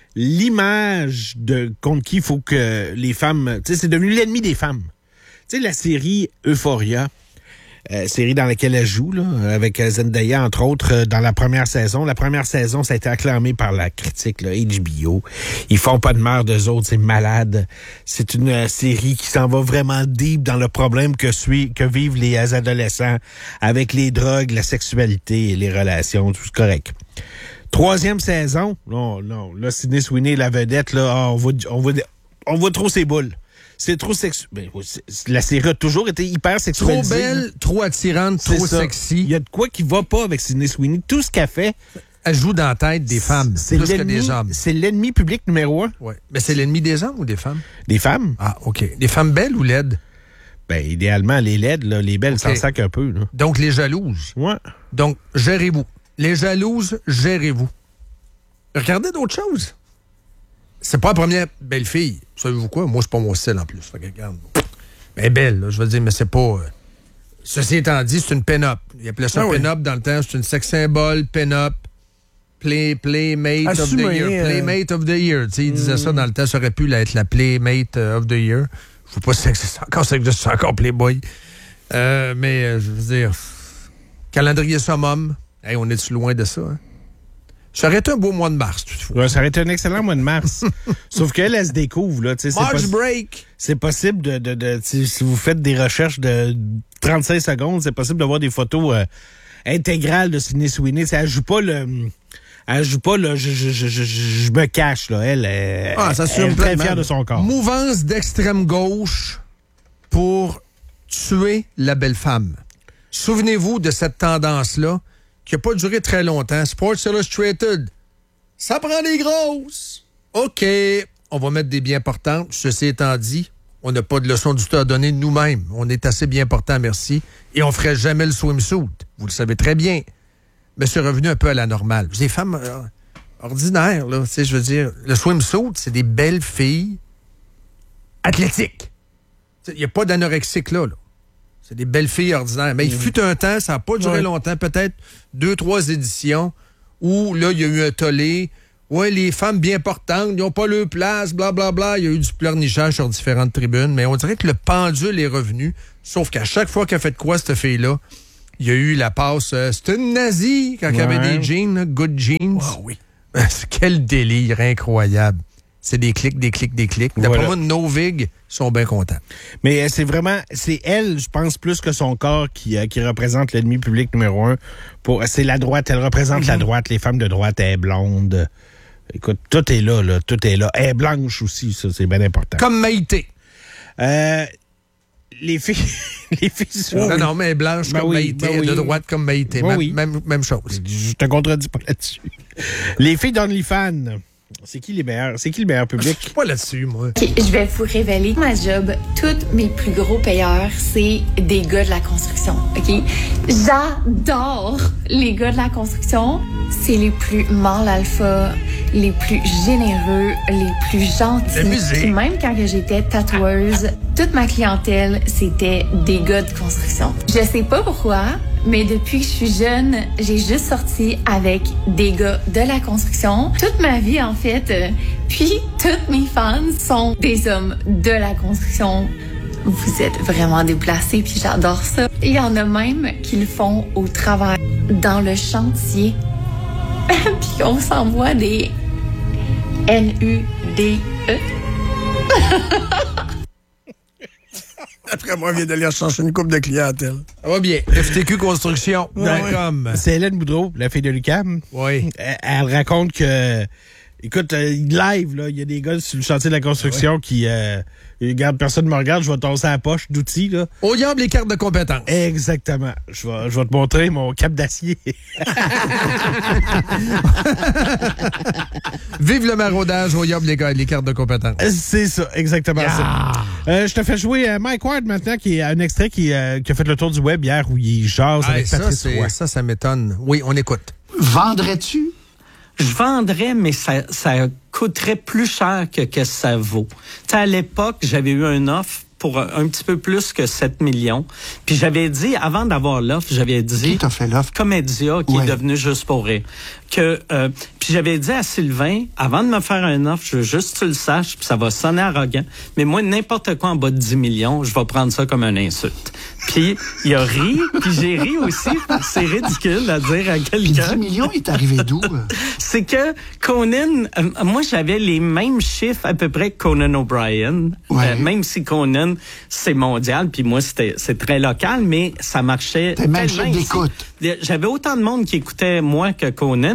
l'image de contre qui il faut que les femmes... Tu sais, c'est devenu l'ennemi des femmes. Tu sais, la série Euphoria, euh, série dans laquelle elle joue, là, avec Zendaya, entre autres, euh, dans la première saison. La première saison, ça a été acclamé par la critique, là, H B O. Ils font pas de merde d'eux autres, c'est malade. C'est une euh, série qui s'en va vraiment deep dans le problème que, suit, que vivent les adolescents avec les drogues, la sexualité et les relations, tout c'est correct. Troisième saison, non, non, là, Sydney Sweeney, la vedette, là, oh, on voit, on voit, on voit trop ses boules. C'est trop sexuel. Ben, la série a toujours été hyper sexualisée. Trop belle, là. Trop attirante, trop sexy. Il y a de quoi qui va pas avec Sydney Sweeney. Tout ce qu'elle fait... Elle joue dans la tête des femmes, c'est plus que des hommes. C'est l'ennemi public numéro un. Oui. Mais c'est l'ennemi des hommes ou des femmes? Des femmes. Ah, OK. Des femmes belles ou laides? Ben, idéalement, les laides, là, les belles okay. s'en sacent un peu. Là. Donc, les jalouses. Ouais. Donc, gérez-vous. Les jalouses, gérez-vous. Regardez d'autres choses. C'est pas la première belle fille. Savez-vous quoi? Moi, c'est pas mon style en plus. Fait que, regarde. Mais belle, là, je veux dire, mais c'est pas... Euh... Ceci étant dit, c'est une pin-up. Il appelait ça ah, pin-up oui. dans le temps. C'est une sex symbole, pin-up, play, playmate Assumé, of the year. Euh... Playmate of the year. Tu sais, il mm. disait ça dans le temps. Ça aurait pu là, être la playmate of the year. Je sais pas si c'est encore, c'est encore Playboy. Euh, mais, euh, je veux dire... Calendrier summum. Hey, on est-tu loin de ça, hein? Ça aurait été un beau mois de mars, toutefois. Ouais, ça aurait été un excellent mois de mars. Sauf qu'elle, elle se découvre, là. C'est March possi- break! C'est possible de, de, de, de si vous faites des recherches de trente-cinq secondes, c'est possible d'avoir des photos euh, intégrales de Sydney Sweeney. T'sais, elle joue pas le... Elle joue pas le... Je, je, je, je, je me cache, là. Elle, elle, ah, ça elle est très fière de son corps. Mouvance d'extrême gauche pour tuer la belle femme. Souvenez-vous de cette tendance-là qui n'a pas duré très longtemps. Sports Illustrated, ça prend des grosses. OK, on va mettre des bien portantes. Ceci étant dit, on n'a pas de leçon du tout à donner nous-mêmes. On est assez bien portants, merci. Et on ne ferait jamais le swimsuit. Vous le savez très bien. Mais c'est revenu un peu à la normale. Des femmes euh, ordinaires, là. Tu sais, je veux dire, le swimsuit, c'est des belles filles athlétiques. Il n'y a pas d'anorexique là, là. C'est des belles filles ordinaires. Mais il fut un temps, ça n'a pas duré ouais. longtemps, peut-être deux, trois éditions, où là, il y a eu un tollé, Oui, les femmes bien portantes, ils n'ont pas leur place, blablabla. Bla, bla. Il y a eu du pleurnichage sur différentes tribunes, mais on dirait que le pendule est revenu. Sauf qu'à chaque fois qu'elle fait de quoi, cette fille-là, il y a eu la passe. Euh, c'est une nazie quand ouais. elle avait des jeans, là, good jeans. Oh, oui. Quel délire incroyable. C'est des clics, des clics, des clics. D'après voilà. moi, Novig sont bien contents. Mais c'est vraiment, c'est elle, je pense, plus que son corps qui, euh, qui représente l'ennemi public numéro un. Pour, c'est la droite, elle représente mm-hmm. la droite, les femmes de droite, elle est blonde. Écoute, tout est là, là, tout est là. Elle est blanche aussi, ça, c'est bien important. Comme Maïté. Euh, les filles, les filles sont... Non, non, mais elle est blanche ben comme oui, Maïté, ben oui. de droite comme Maïté. Ben même, oui. même, même chose. Je te contredis pas là-dessus. Les filles d'OnlyFans. C'est qui les meilleurs? C'est qui le meilleur public? Je suis pas là-dessus, moi. Okay, je vais vous révéler ma job. Tous mes plus gros payeurs, c'est des gars de la construction. OK? J'adore les gars de la construction. C'est les plus mâles alpha, les plus généreux, les plus gentils. Et même quand j'étais tatoueuse, toute ma clientèle, c'était des gars de construction. Je sais pas pourquoi, mais depuis que je suis jeune, j'ai juste sorti avec des gars de la construction. Toute ma vie, en fait. Euh, puis, toutes mes fans sont des hommes de la construction. Vous êtes vraiment déplacés, puis j'adore ça. Il y en a même qui le font au travail, dans le chantier. Puis on s'envoie des N U D E. Après moi, on vient d'aller chercher une coupe de clientèle. Ça va bien. F T Q Construction. Ouais. C'est Hélène Boudreau, la fille de l'U Q A M. Oui. Elle, elle raconte que... Écoute, euh, live, là, il y a des gars sur le chantier de la construction ouais. qui... Euh, regarde, personne ne me regarde, je vais tosser la poche d'outils, là. Au diable, les cartes de compétences. Exactement. Je vais, je vais te montrer mon cap d'acier. Vive le maraudage, au diable, les, les cartes de compétences. C'est ça, exactement yeah. ça. Euh, je te fais jouer euh, Mike Ward maintenant, qui est un extrait qui, euh, qui a fait le tour du web hier où il jase ah, avec ça, Patrice Roy. Ça, ça m'étonne. Oui, on écoute. Vendrais-tu? Je vendrais, mais ça, ça coûterait plus cher que, que ça vaut. Tu sais, à l'époque, j'avais eu une offre pour un, un petit peu plus que sept millions. Puis j'avais dit, avant d'avoir l'offre, j'avais dit... Qui t'a fait l'offre? Comédia, qui ouais. est devenu Juste pour rire. Que, euh, puis j'avais dit à Sylvain, avant de me faire une offre, je veux juste que tu le saches, puis ça va sonner arrogant, mais moi, n'importe quoi en bas de dix millions, je vais prendre ça comme une insulte. Puis il a ri, puis j'ai ri aussi. C'est ridicule à dire à quelqu'un. dix millions, il est arrivé d'où? C'est que Conan, euh, moi, j'avais les mêmes chiffres à peu près que Conan O'Brien, ouais. euh, même si Conan, c'est mondial, puis moi, c'était c'est très local, mais ça marchait. T'es même chef d'écoute. J'avais autant de monde qui écoutait moi que Conan.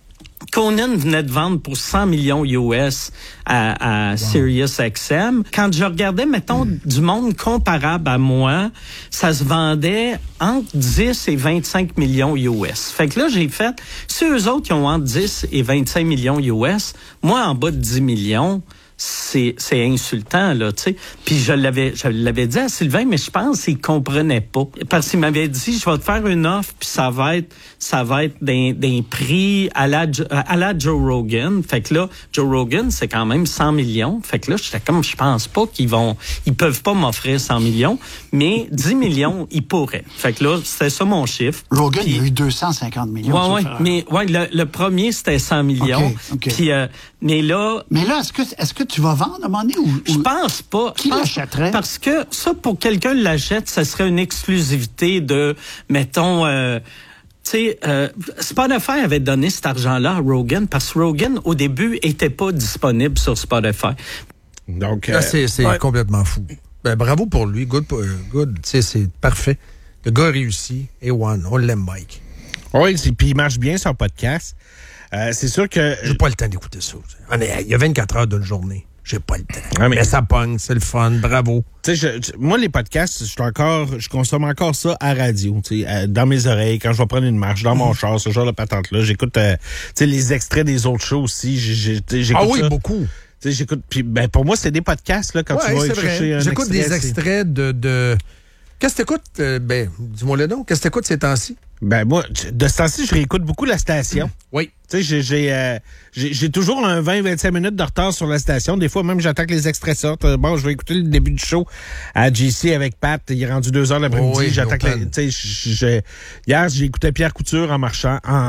Conan venait de vendre pour cent millions U S à, à wow. Sirius X M. Quand je regardais, mettons, mm. du monde comparable à moi, ça se vendait entre dix et vingt-cinq millions U S. Fait que là, j'ai fait, si eux autres qui ont entre dix et vingt-cinq millions U S, moi, en bas de dix millions, c'est c'est insultant, là, tu sais. Puis je l'avais je l'avais dit à Sylvain, mais je pense qu'il comprenait pas. Parce qu'il m'avait dit, je vais te faire une offre, puis ça va être ça va être d'un, d'un prix à la, à la Joe Rogan. Fait que là, Joe Rogan, c'est quand même cent millions. Fait que là, j'étais comme, je pense pas qu'ils vont, ils peuvent pas m'offrir cent millions, mais dix millions, ils pourraient. Fait que là, c'était ça mon chiffre. Rogan, puis, il a eu deux cent cinquante millions. Ouais, ouais, mais ouais, le, le premier, c'était cent millions. Okay, okay. Puis, euh, mais là... Mais là, est-ce que, est-ce que tu vas vendre à un moment donné? Ou, je pense pas. Qui pense, l'achèterait? Parce que ça, pour quelqu'un l'achète, ça serait une exclusivité de, mettons... Euh, tu sais, euh, Spotify avait donné cet argent-là à Rogan parce que Rogan, au début, était pas disponible sur Spotify. Donc, là, euh, c'est, c'est ouais. complètement fou. Ben, bravo pour lui. Good. good. Tu sais, c'est parfait. Le gars a réussi. Et one. On l'aime, Mike. Oui, puis il marche bien son podcast. Euh, c'est sûr que... J'ai pas le temps d'écouter ça. Il y a vingt-quatre heures d'une journée. J'ai pas le temps. Ah, mais... mais ça pogne, c'est le fun, bravo. Tu sais, moi, les podcasts, je suis encore, je consomme encore ça à radio, tu sais, euh, dans mes oreilles, quand je vais prendre une marche, dans mon char, ce genre de patente-là. J'écoute, euh, tu sais, les extraits des autres shows aussi. J'ai, j'écoute ah oui, ça. beaucoup. Tu sais, j'écoute, puis ben, pour moi, c'est des podcasts, là, quand ouais, tu vas c'est chercher vrai. un J'écoute extrait, des extraits de, de... Qu'est-ce que t'écoutes? Euh, ben, dis-moi le nom. Qu'est-ce que t'écoutes ces temps-ci? Ben, moi, de ce temps-ci, je réécoute beaucoup la station. Oui. Tu sais, j'ai, j'ai, euh, j'ai, j'ai toujours un vingt à vingt-cinq minutes de retard sur la station. Des fois, même, j'attends que les extraits sortent. Bon, je vais écouter le début du show à J C avec Pat. Il est rendu deux heures l'après-midi. Oh oui, j'attends que les, tu sais, hier, j'ai écouté Pierre Couture en marchant. En,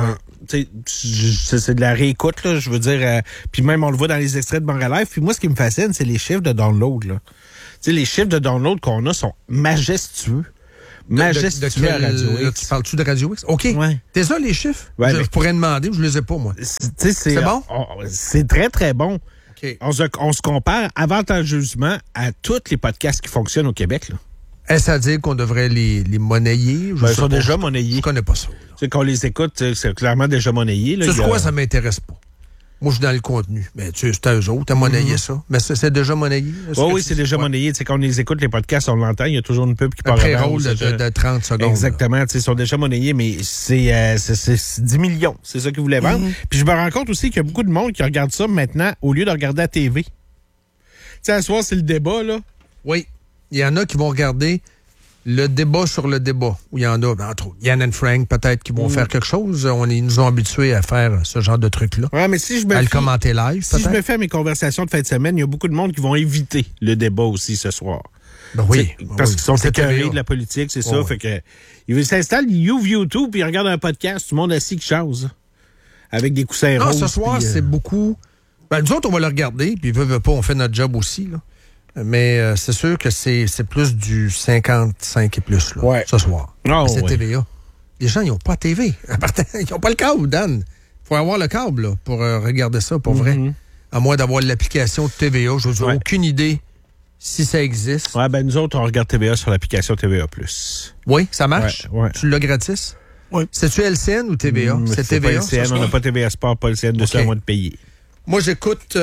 tu sais, c'est de la réécoute, là, je veux dire. Euh, puis même, on le voit dans les extraits de Montréal Live. Puis moi, ce qui me fascine, c'est les chiffres de download, là. Tu sais, les chiffres de download qu'on a sont majestueux. Majestueux de, de, de à Radio X. Tu parles-tu de Radio X? OK. Ouais. T'es ça, les chiffres? Ouais, je, mais... je pourrais demander, je les ai pas, moi. C'est, c'est bon? On, c'est très, très bon. Okay. On, se, on se compare avantageusement à tous les podcasts qui fonctionnent au Québec, là. Est-ce à dire qu'on devrait les, les monnayer? Ben, ils sont déjà monnayés. Je connais pas ça. C'est qu'on les écoute, c'est clairement déjà monnayé. Tu sais quoi, ça m'intéresse pas. Moi, je suis dans le contenu. Mais tu sais, c'est à eux autres, t'as monnayé mm-hmm. ça. Mais c'est déjà monnayé? Oh, oui, c'est déjà ouais. monnayé. Tu sais, quand on les écoute, les podcasts, on l'entend, il y a toujours une pub qui part. Un pré-roll de, de, de trente secondes. Exactement. Tu sais, ils sont déjà monnayés, mais c'est, euh, c'est, c'est dix millions. C'est ça qu'ils voulaient vendre. Mm-hmm. Puis je me rends compte aussi qu'il y a beaucoup de monde qui regarde ça maintenant au lieu de regarder la T V. Tu sais, à ce soir, c'est le débat, là. Oui. Il y en a qui vont regarder le débat sur le débat, où il y en a, entre autres, Yann and Frank, peut-être, qui vont mmh. faire quelque chose. On, ils nous ont habitués à faire ce genre de truc-là. Ouais, mais si je me à fie, le commenter live, si je me fais à mes conversations de fin de semaine, il y a beaucoup de monde qui vont éviter le débat aussi ce soir. Ben oui. Parce oui. qu'ils sont écœurés de la politique, c'est oh, ça. Oui. Fait que, ils s'installent, ils ouvrent YouTube, puis ils regardent un podcast, tout le monde assis qui chose. Avec des coussins non, roses. Ce soir, puis, euh... c'est beaucoup... Ben, nous autres, on va le regarder, puis veut, veut pas, on fait notre job aussi, là. Mais euh, c'est sûr que c'est, c'est plus du cinquante-cinq et plus, là, ouais. ce soir. Oh, c'est ouais. T V A. Les gens, ils n'ont pas de T V. Ils n'ont pas le câble, Dan. Il faut avoir le câble là, pour euh, regarder ça, pour mm-hmm. vrai. À moins d'avoir l'application de T V A. Je n'ai ouais. aucune idée si ça existe. Ouais, ben nous autres, on regarde T V A sur l'application T V A plus. Oui, ça marche? Ouais, ouais. Tu l'as gratis? Oui. C'est-tu L C N ou T V A? Mmh, c'est, c'est T V A. Pas L C N, ça, on n'a pas T V A Sport, pas L C N, de okay. ça à moins de payer. Moi, j'écoute...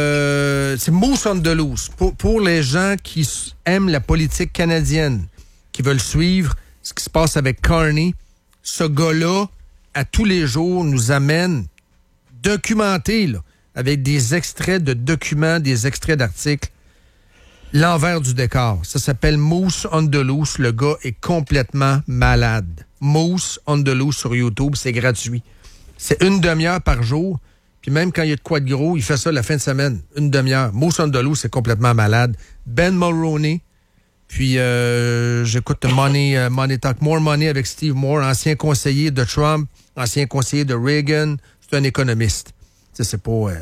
Euh, c'est Moose on the Loose. Pour, pour les gens qui aiment la politique canadienne, qui veulent suivre ce qui se passe avec Carney, ce gars-là, à tous les jours, nous amène documenté, là, avec des extraits de documents, des extraits d'articles, l'envers du décor. Ça s'appelle Moose on the Loose. Le gars est complètement malade. Moose on the Loose sur YouTube, c'est gratuit. C'est une demi-heure par jour. Puis même quand il y a de quoi de gros, il fait ça la fin de semaine, une demi-heure. Moose on the Loose, c'est complètement malade. Ben Mulroney, puis euh, j'écoute Money, euh, Money Talk, More Money avec Steve Moore, ancien conseiller de Trump, ancien conseiller de Reagan. C'est un économiste. Tu sais, c'est pas... Euh,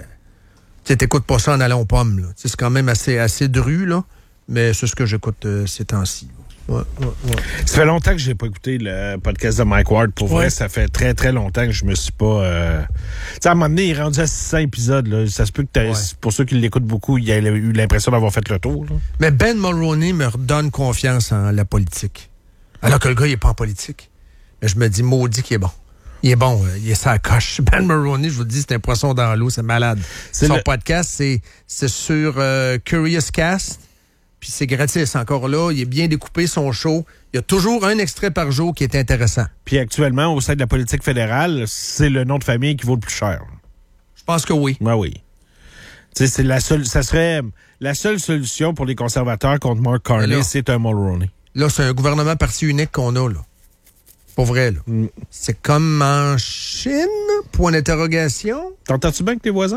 tu t'écoutes pas ça en allant aux pommes, là. C'est quand même assez, assez dru, là, mais c'est ce que j'écoute euh, ces temps-ci. Ouais, ouais, ouais. Ça fait longtemps que j'ai pas écouté le podcast de Mike Ward. Pour ouais. vrai, ça fait très, très longtemps que je me suis pas... Euh... Tu sais, à un moment donné, il est rendu à six cents épisodes. Là. Ça se peut que, ouais. pour ceux qui l'écoutent beaucoup, il a eu l'impression d'avoir fait le tour. Là. Mais Ben Mulroney me redonne confiance en la politique. Alors que le gars, il est pas en politique. Mais je me dis, maudit qu'il est bon. Il est bon, il est sa coche. Ben Mulroney, je vous le dis, c'est un poisson dans l'eau, c'est malade. C'est Son le... podcast, c'est, c'est sur euh, Curious Cast. Puis c'est gratis encore là. Il est bien découpé, son show. Il y a toujours un extrait par jour qui est intéressant. Puis actuellement, au sein de la politique fédérale, c'est le nom de famille qui vaut le plus cher. Je pense que oui. Ben oui. Tu sais, c'est la seule, ça serait la seule solution pour les conservateurs contre Mark Carney, là, c'est un Mulroney. Là, c'est un gouvernement parti unique qu'on a, là. Pour vrai, là. Mm. C'est comme en Chine, point d'interrogation. T'entends-tu bien avec tes voisins?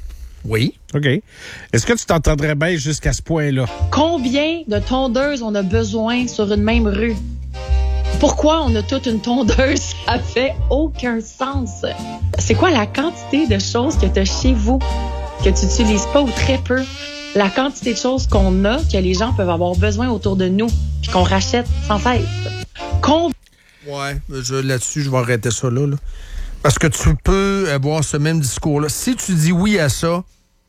Oui. OK. Est-ce que tu t'entendrais bien jusqu'à ce point-là? Combien de tondeuses on a besoin sur une même rue? Pourquoi on a toute une tondeuse? Ça fait aucun sens. C'est quoi la quantité de choses que tu as chez vous que tu n'utilises pas ou très peu? La quantité de choses qu'on a que les gens peuvent avoir besoin autour de nous puis qu'on rachète sans cesse. Combien? Ouais, je, là-dessus, je vais arrêter ça là, là. Parce que tu peux avoir ce même discours-là. Si tu dis oui à ça,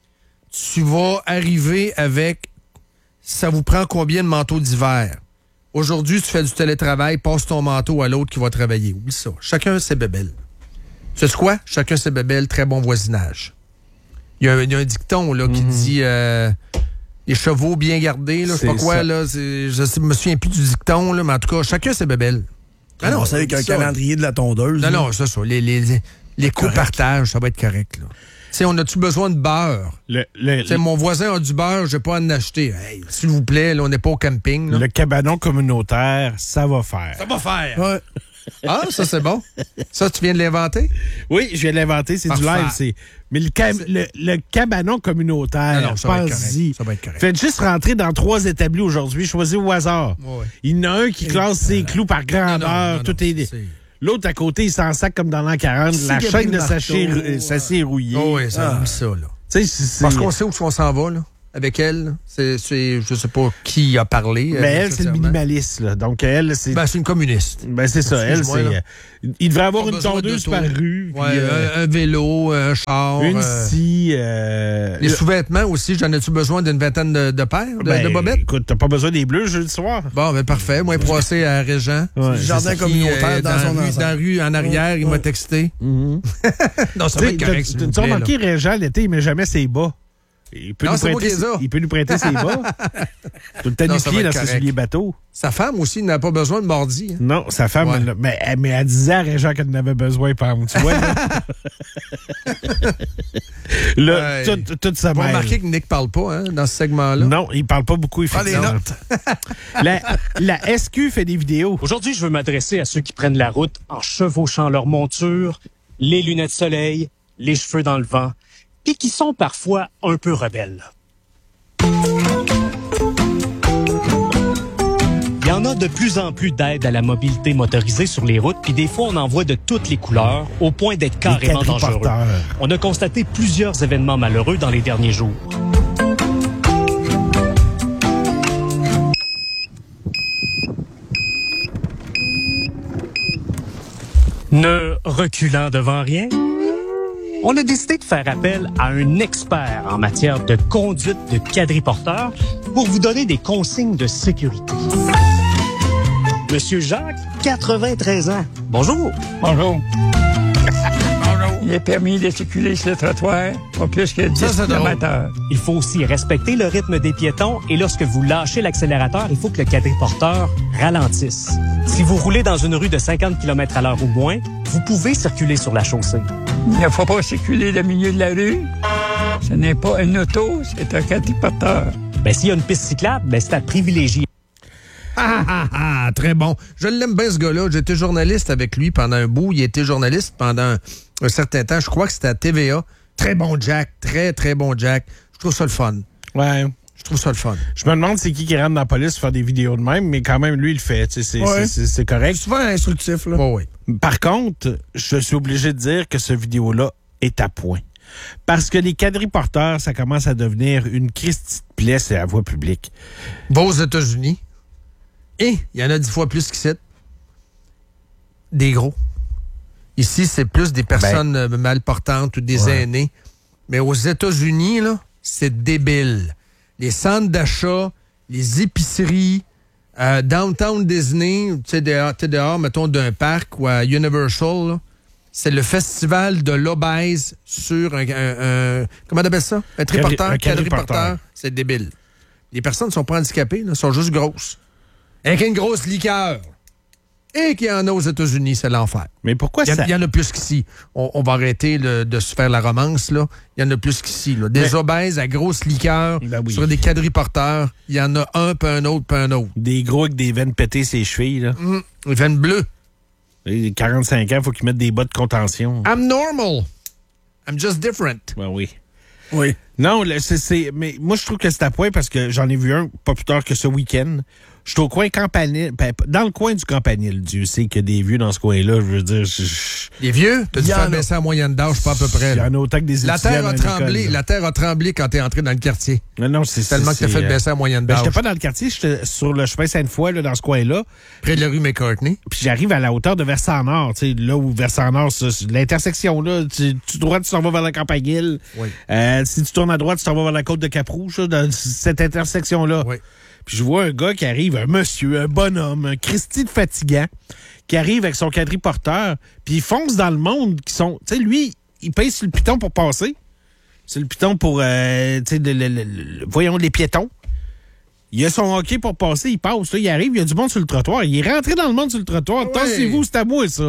tu vas arriver avec ça vous prend combien de manteaux d'hiver? Aujourd'hui, tu fais du télétravail, passe ton manteau à l'autre qui va travailler. Oui, ça. Chacun ses bébelles. Tu sais quoi? Chacun ses bébelles, très bon voisinage. Il y a un, il y a un dicton là, qui mm-hmm. dit euh, les chevaux bien gardés, là, je sais pas quoi, là, c'est, je ne me souviens plus du dicton, là, mais en tout cas, chacun ses bébelles. Ah non, c'est avec un ça. calendrier de la tondeuse. Non, là. non, c'est ça. Les, les, les copartages, ça va être correct. Tu sais, on a-tu besoin de beurre? Le, le, le... Mon voisin a du beurre, je vais pas en acheter. Hey, s'il vous plaît, là, on n'est pas au camping. Là. Le cabanon communautaire, ça va faire. Ça va faire. Ouais. Ah, ça, c'est bon. Ça, tu viens de l'inventer? Oui, je viens de l'inventer. C'est Parfait. du live. C'est... Mais le, cam... le, le cabanon communautaire, non, non, ça, va être correct. ça va être correct. Faites juste rentrer dans trois établis aujourd'hui. Choisissez au hasard. Ouais. Il y en a un qui classe ses clous par grandeur. Non, non, non, tout non, est... c'est... L'autre à côté, il s'en sac comme dans l'an quarante. Si La chaîne de Gabriel sachet, Marteau, euh, s'est rouillée. Oh, oui, ça Ah. aime ça, là. Tu sais, c'est- Parce c'est- qu'on sait où on s'en va, là. Avec elle, c'est, c'est, je sais pas qui a parlé. Mais euh, elle, c'est le nécessairement. minimaliste, là. Donc, elle, c'est. Ben, c'est une communiste. Ben, c'est ça. Elle, Excuse-moi, c'est. là. euh, il devrait avoir Pas une besoin tondeuse d'auto. par rue. Ouais, puis, euh, un, un vélo, un char. une euh, scie. euh, les sous-vêtements aussi, j'en ai-tu besoin d'une vingtaine de, de paires, de, ben, de bobettes? Écoute, t'as pas besoin des bleus jeudi soir. Bon, ben parfait. Moi, passé à Régent. Ouais. Le jardin C'est ça. communautaire Qui, euh, dans dans, son la rue, ensemble. dans la rue, en arrière, il m'a Ouais. texté. Mhm. Non, ça Tu va sais, être correct, t'as- s'il vous t'as plaît, là. remarqué, Régent, l'été, il met jamais ses bas. Il peut, Non, nous c'est moi prêter, qui les ai. il peut nous prêter ses bas. Tout le temps Non, nu ça pied va dans être ses correct. souliers bateau. Sa femme aussi n'a pas besoin de mardi. Hein. Non, sa femme, Ouais. elle- mais, mais elle disait à Régent qu'elle en avait besoin, par tu vois. Là, là Ouais. tout, tout ça Vous mêle. remarquez que Nick parle pas hein, dans ce segment-là. Non, il parle pas beaucoup, Prends les effectivement. notes. la, la S Q fait des vidéos. Aujourd'hui, je veux m'adresser à ceux qui prennent la route en chevauchant leur monture, les lunettes de soleil, les cheveux dans le vent, puis qui sont parfois un peu rebelles. Il y en a de plus en plus d'aides à la mobilité motorisée sur les routes, puis des fois, on en voit de toutes les couleurs, au point d'être carrément dangereux. quadriporteurs. On a constaté plusieurs événements malheureux dans les derniers jours. Ne reculant devant rien, on a décidé de faire appel à un expert en matière de conduite de quadriporteurs pour vous donner des consignes de sécurité. Monsieur Jacques, quatre-vingt-treize ans. Bonjour. Bonjour. Il est permis de circuler sur le trottoir, pas plus que dix kilomètres heure. Il faut aussi respecter le rythme des piétons et lorsque vous lâchez l'accélérateur, il faut que le quadriporteur ralentisse. Si vous roulez dans une rue de cinquante kilomètres à l'heure ou moins, vous pouvez circuler sur la chaussée. Il ne faut pas circuler au milieu de la rue. Ce n'est pas une auto, c'est un quadriporteur. Ben, s'il y a une piste cyclable, ben, c'est à privilégier. Ah, ah, ah, très bon. Je l'aime bien, ce gars-là. J'étais journaliste avec lui pendant un bout. Il était journaliste pendant un, un certain temps. Je crois que c'était à T V A. Très bon Jack. Très, très bon Jack. Je trouve ça le fun. Ouais. Je trouve ça le fun. Je me demande c'est qui qui rentre dans la police pour faire des vidéos de même, mais quand même, lui, il le fait. Tu sais, C'est Ouais. c'est- c'est correct. Souvent instructif, là. Oh, oui. Par contre, je suis obligé de dire que ce vidéo-là est à point. Parce que les quadriporteurs, ça commence à devenir une Christie de plaie sur la voie publique. Va aux États-Unis. Et il y en a dix fois plus qu'ici. Des gros. Ici, c'est plus des personnes euh, mal portantes ou des Ouais. aînés. Mais aux États-Unis, là, c'est débile. Les centres d'achat, les épiceries, euh, Downtown Disney, tu sais, dehors, t'es dehors, mettons, d'un parc ou à Universal, là, c'est le festival de l'obèse sur un, un- un- comment on appelle ça? Un triporteur, un quadriporteur. quadriporteur. C'est débile. Les personnes ne sont pas handicapées, là, sont juste grosses. Avec une grosse liqueur. Et qu'il y en a aux États-Unis, c'est l'enfer. Mais pourquoi Il y, en- ça... il y en a plus qu'ici. On, on va arrêter le- de se faire la romance, là. Il y en a plus qu'ici, là. Des Mais- obèses à grosse liqueur Ben oui. sur des quadriporteurs. Il y en a un, puis un autre, puis un autre. Des gros avec des veines pétées ses chevilles, là. Mmh. Des veines bleues. Et quarante-cinq ans, il faut qu'ils mettent des bas de contention. I'm normal. I'm just different. Ben oui. Oui. Non, le- c'est, c'est- mais moi, je trouve que c'est à point parce que j'en ai vu un pas plus tard que ce week-end. Je suis au coin Campanile, ben, dans le coin du Campanile. Dieu sait qu'il y a des vieux dans ce coin-là. Je veux dire, je- je- Les vieux, t'as Il dû y en faire a. baisser la moyenne d'âge, pas à peu près. il y là. en a autant que des La étudiants terre dans a l'école, tremblé. là. La terre a tremblé quand t'es entré dans le quartier. Non, non, c'est Tellement que t'as c'est, fait euh, baisser la moyenne Ben, d'âge. j'étais pas dans le quartier, j'étais sur le chemin Sainte-Foy, là, dans ce coin-là. Près de la rue McCartney. Puis j'arrive à la hauteur de Versant-Nord, tu sais, là où Versant-Nord, ça, c'est l'intersection, là, tu, tu droite, tu t'en vas vers la Campanile. Oui. Euh, si tu tournes à droite, tu t'en vas vers la côte de Cap-Rouge, là, dans cette intersection-là. Oui. Puis je vois un gars qui arrive, un monsieur, un bonhomme, un Christy de fatigant, qui arrive avec son quadriporteur, puis il fonce dans le monde qui sont... Tu sais, lui, il pèse sur le piton pour passer. C'est le piton pour, euh, tu sais, le, le- le- le- voyons, les piétons. Il a son hockey pour passer, il passe, là, il arrive, il y a du monde sur le trottoir. Il est rentré dans le monde sur le trottoir. Ouais. Tassez-vous, c'est à moi, ça.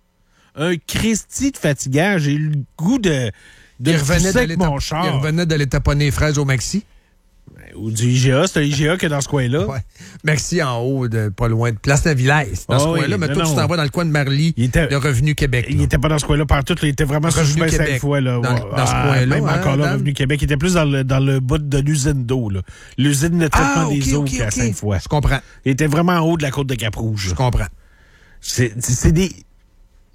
Un Christy de fatigant, j'ai eu le goût de... de Il revenait pousser avec d'aller mon tap- char. il revenait d'aller taponner les fraises au Maxi. Ou du I G A, c'est un I G A qui est dans ce coin-là. Ouais. Maxi en haut, de, pas loin de Place Navillais. Dans Ah ce oui, coin-là, mais non, toi, tu non. t'en vas dans le coin de Marly, Il était- de Revenu Québec. Il là. était pas dans ce coin-là partout, là, il était vraiment sur le Revenu chemin Québec. Sainte-Foy. Là. Dans- dans ce Ah, coin-là, Même hein, encore là, Dan? Revenu Québec. Il était plus dans le, dans le bout de l'usine d'eau. là. L'usine de traitement Ah, ok, des eaux ok, qui est à ok. Sainte-Foy. Je comprends. Il était vraiment en haut de la côte de Cap-Rouge. Je comprends. C'est c'est des...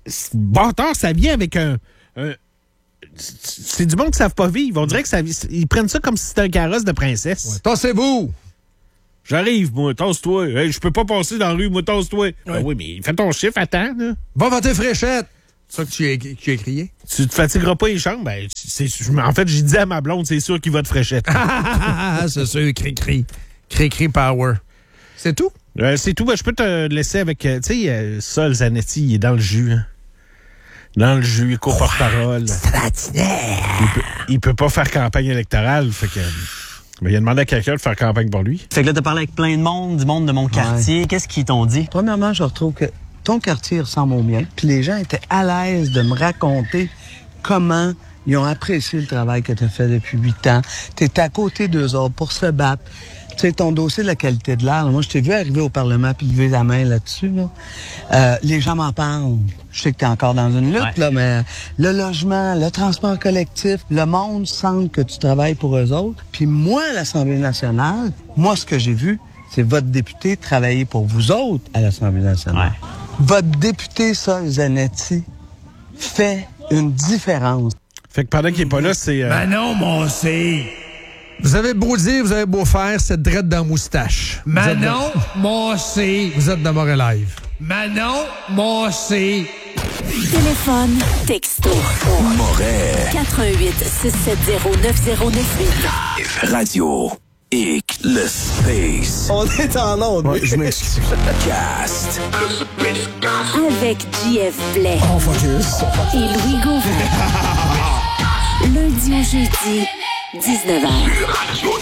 bâtard, ça vient avec un... un c'est du monde qui ne savent pas vivre. On dirait que ça, ils prennent ça comme si c'était un carrosse de princesse. Ouais. Tassez-vous! J'arrive, moi, tasse-toi. Hey, je peux pas passer dans la rue, moi, tasse-toi. Ouais. Ben oui, mais fais ton chiffre, attends. Là. Va voter fréchette! C'est ça que tu as, tu as crié? Tu te fatigueras pas les chambres? Ben, c'est, en fait, j'ai dit à ma blonde, c'est sûr qu'il va te fréchette. C'est sûr, cri-cri. Cri-cri power. C'est tout? Euh, c'est tout. Ben, je peux te laisser avec... Euh, tu sais, euh, Sol Zanetti, il est dans le jus. Hein. Dans le jus, il court porte-parole. Il peut, il peut pas faire campagne électorale, fait que... Mais il a demandé à quelqu'un de faire campagne pour lui. Fait que là, t'as parlé avec plein de monde, du monde de mon quartier. Ouais. Qu'est-ce qu'ils t'ont dit? Premièrement, je retrouve que ton quartier ressemble au mien. Puis les gens étaient à l'aise de me raconter comment ils ont apprécié le travail que tu as fait depuis huit ans. Tu es à côté d'eux autres pour se battre. Tu sais, ton dossier de la qualité de l'air, là, moi, je t'ai vu arriver au Parlement puis lever la main là-dessus. Là. Euh, les gens m'en parlent. Je sais que tu es encore dans une lutte, ouais. là, mais le logement, le transport collectif, le monde sent que tu travailles pour eux autres. Puis moi, à l'Assemblée nationale, moi, ce que j'ai vu, c'est votre député travailler pour vous autres à l'Assemblée nationale. Ouais. Votre député, Sol Zanetti, fait une différence. Fait que pendant qu'il n'est pas là, c'est... Euh... Ben non, mon C. Vous avez beau dire, vous avez beau faire, c'est drette dans la moustache. Manon, de... mon C. Vous êtes de Montréal Live. Manon, mon C. Téléphone, texto. Moret. quatre un huit, six sept zéro, neuf zéro neuf huit. Radio X, le Space. On est en onde. Ouais, je m'excuse. Cast. Avec J F Blais. Oh, focus. Et Louis Gauvin. Lundi au jeudi, dix-neuf heures. Radio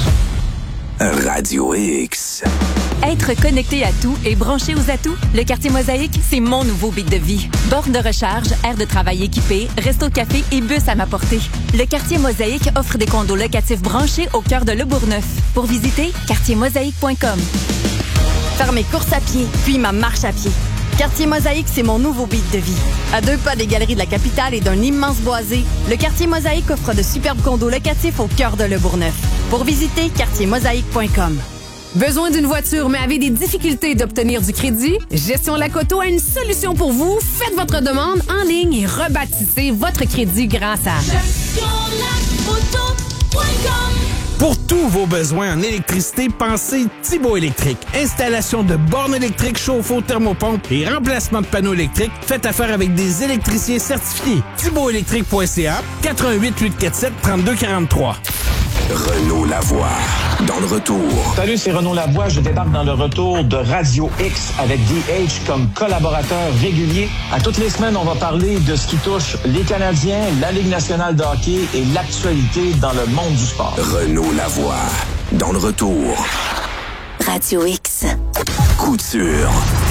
X. Radio X. Être connecté à tout et branché aux atouts, le Quartier Mosaïque, c'est mon nouveau beat de vie. Borne de recharge, aire de travail équipée, resto-café et bus à ma portée. Le Quartier Mosaïque offre des condos locatifs branchés au cœur de Le Bourgneuf. Pour visiter, quartier mosaïque point com. Faire mes courses à pied, puis ma marche à pied. Quartier Mosaïque, c'est mon nouveau beat de vie. À deux pas des galeries de la capitale et d'un immense boisé, le Quartier Mosaïque offre de superbes condos locatifs au cœur de Le Bourgneuf. Pour visiter, quartier mosaïque point com. Besoin d'une voiture mais avez des difficultés d'obtenir du crédit? Gestion Lacoto a une solution pour vous. Faites votre demande en ligne et rebâtissez votre crédit grâce à gestion lacoto point com. Pour tous vos besoins en électricité, pensez Thibaut Électrique. Installation de bornes électriques, chauffe-eau, thermopompe et remplacement de panneaux électriques. Faites affaire avec des électriciens certifiés. thibaut électrique point c a, quatre un huit, huit quatre sept, trois deux quatre trois. Renaud Lavoie, dans le retour. Salut, c'est Renaud Lavoie. Je débarque dans le retour de Radio X avec D H comme collaborateur régulier. À toutes les semaines, on va parler de ce qui touche les Canadiens, la Ligue nationale de hockey et l'actualité dans le monde du sport. Renaud Lavoie, dans le retour. Radio X. Couture.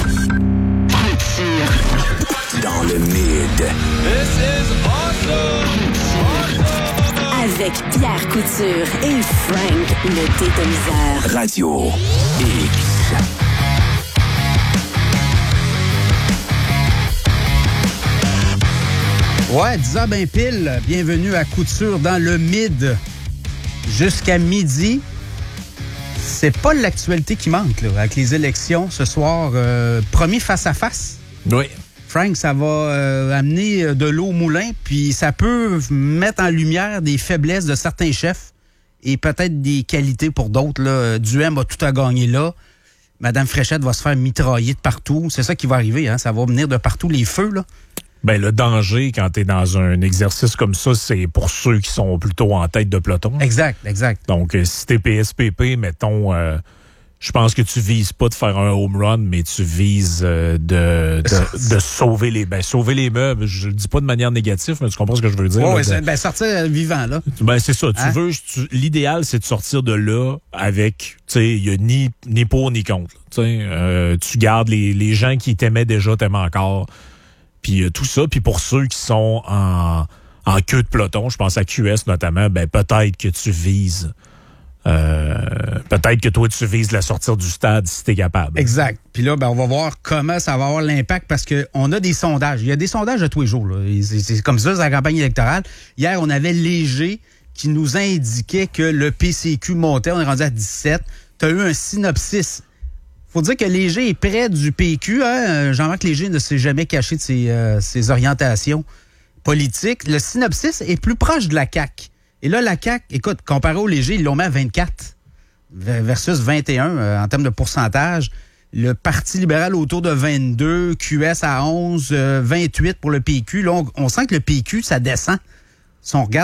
Couture. Dans le mid. This is awesome. Avec Pierre Couture et Frank le détoniseur. Radio X. Ouais, dix heures ben pile. Bienvenue à Couture dans le mid. Jusqu'à midi. C'est pas l'actualité qui manque, là, avec les élections ce soir. Euh, premier face-à-face. Oui. Frank, ça va euh, amener de l'eau au moulin, puis ça peut mettre en lumière des faiblesses de certains chefs et peut-être des qualités pour d'autres. Là. Duhem a tout à gagner là. Madame Fréchette va se faire mitrailler de partout. C'est ça qui va arriver, hein? Ça va venir de partout, les feux, là. Ben, le danger, quand tu es dans un exercice comme ça, c'est pour ceux qui sont plutôt en tête de peloton. Exact, exact. Donc, si t'es P S P P, mettons... Euh, je pense que tu vises pas de faire un home run, mais tu vises euh, de, de, de sauver les ben, sauver les meubles. Je le dis pas de manière négative, mais tu comprends ce que je veux dire. Oui, là, ben, sortir vivant, là. Ben, c'est ça. Hein? Tu veux, tu, l'idéal, c'est de sortir de là avec, tu sais, il y a ni, ni pour ni contre. Tu sais, euh, tu gardes les, les gens qui t'aimaient déjà, t'aiment encore. Puis euh, tout ça. Puis pour ceux qui sont en, en queue de peloton, je pense à Q S notamment, ben, peut-être que tu vises... Euh, peut-être que toi, tu vises la sortir du stade si t'es capable. Exact. Puis là, ben, on va voir comment ça va avoir l'impact parce qu'on a des sondages. Il y a des sondages de tous les jours. Là. C'est, c'est comme ça, c'est la campagne électorale. Hier, on avait Léger qui nous indiquait que le P C Q montait. On est rendu à dix-sept. Tu as eu un synopsis faut dire que Léger est près du P Q. Hein? Jean-Marc Léger ne s'est jamais caché de ses, euh, ses orientations politiques. Le synopsis est plus proche de la C A Q. Et là, la C A Q, écoute, comparé au Léger, ils l'ont mis à vingt-quatre versus vingt et un euh, en termes de pourcentage. Le Parti libéral autour de vingt-deux, Q S à onze, euh, vingt-huit pour le P Q. Là, on, on sent que le P Q, ça descend. Si on regarde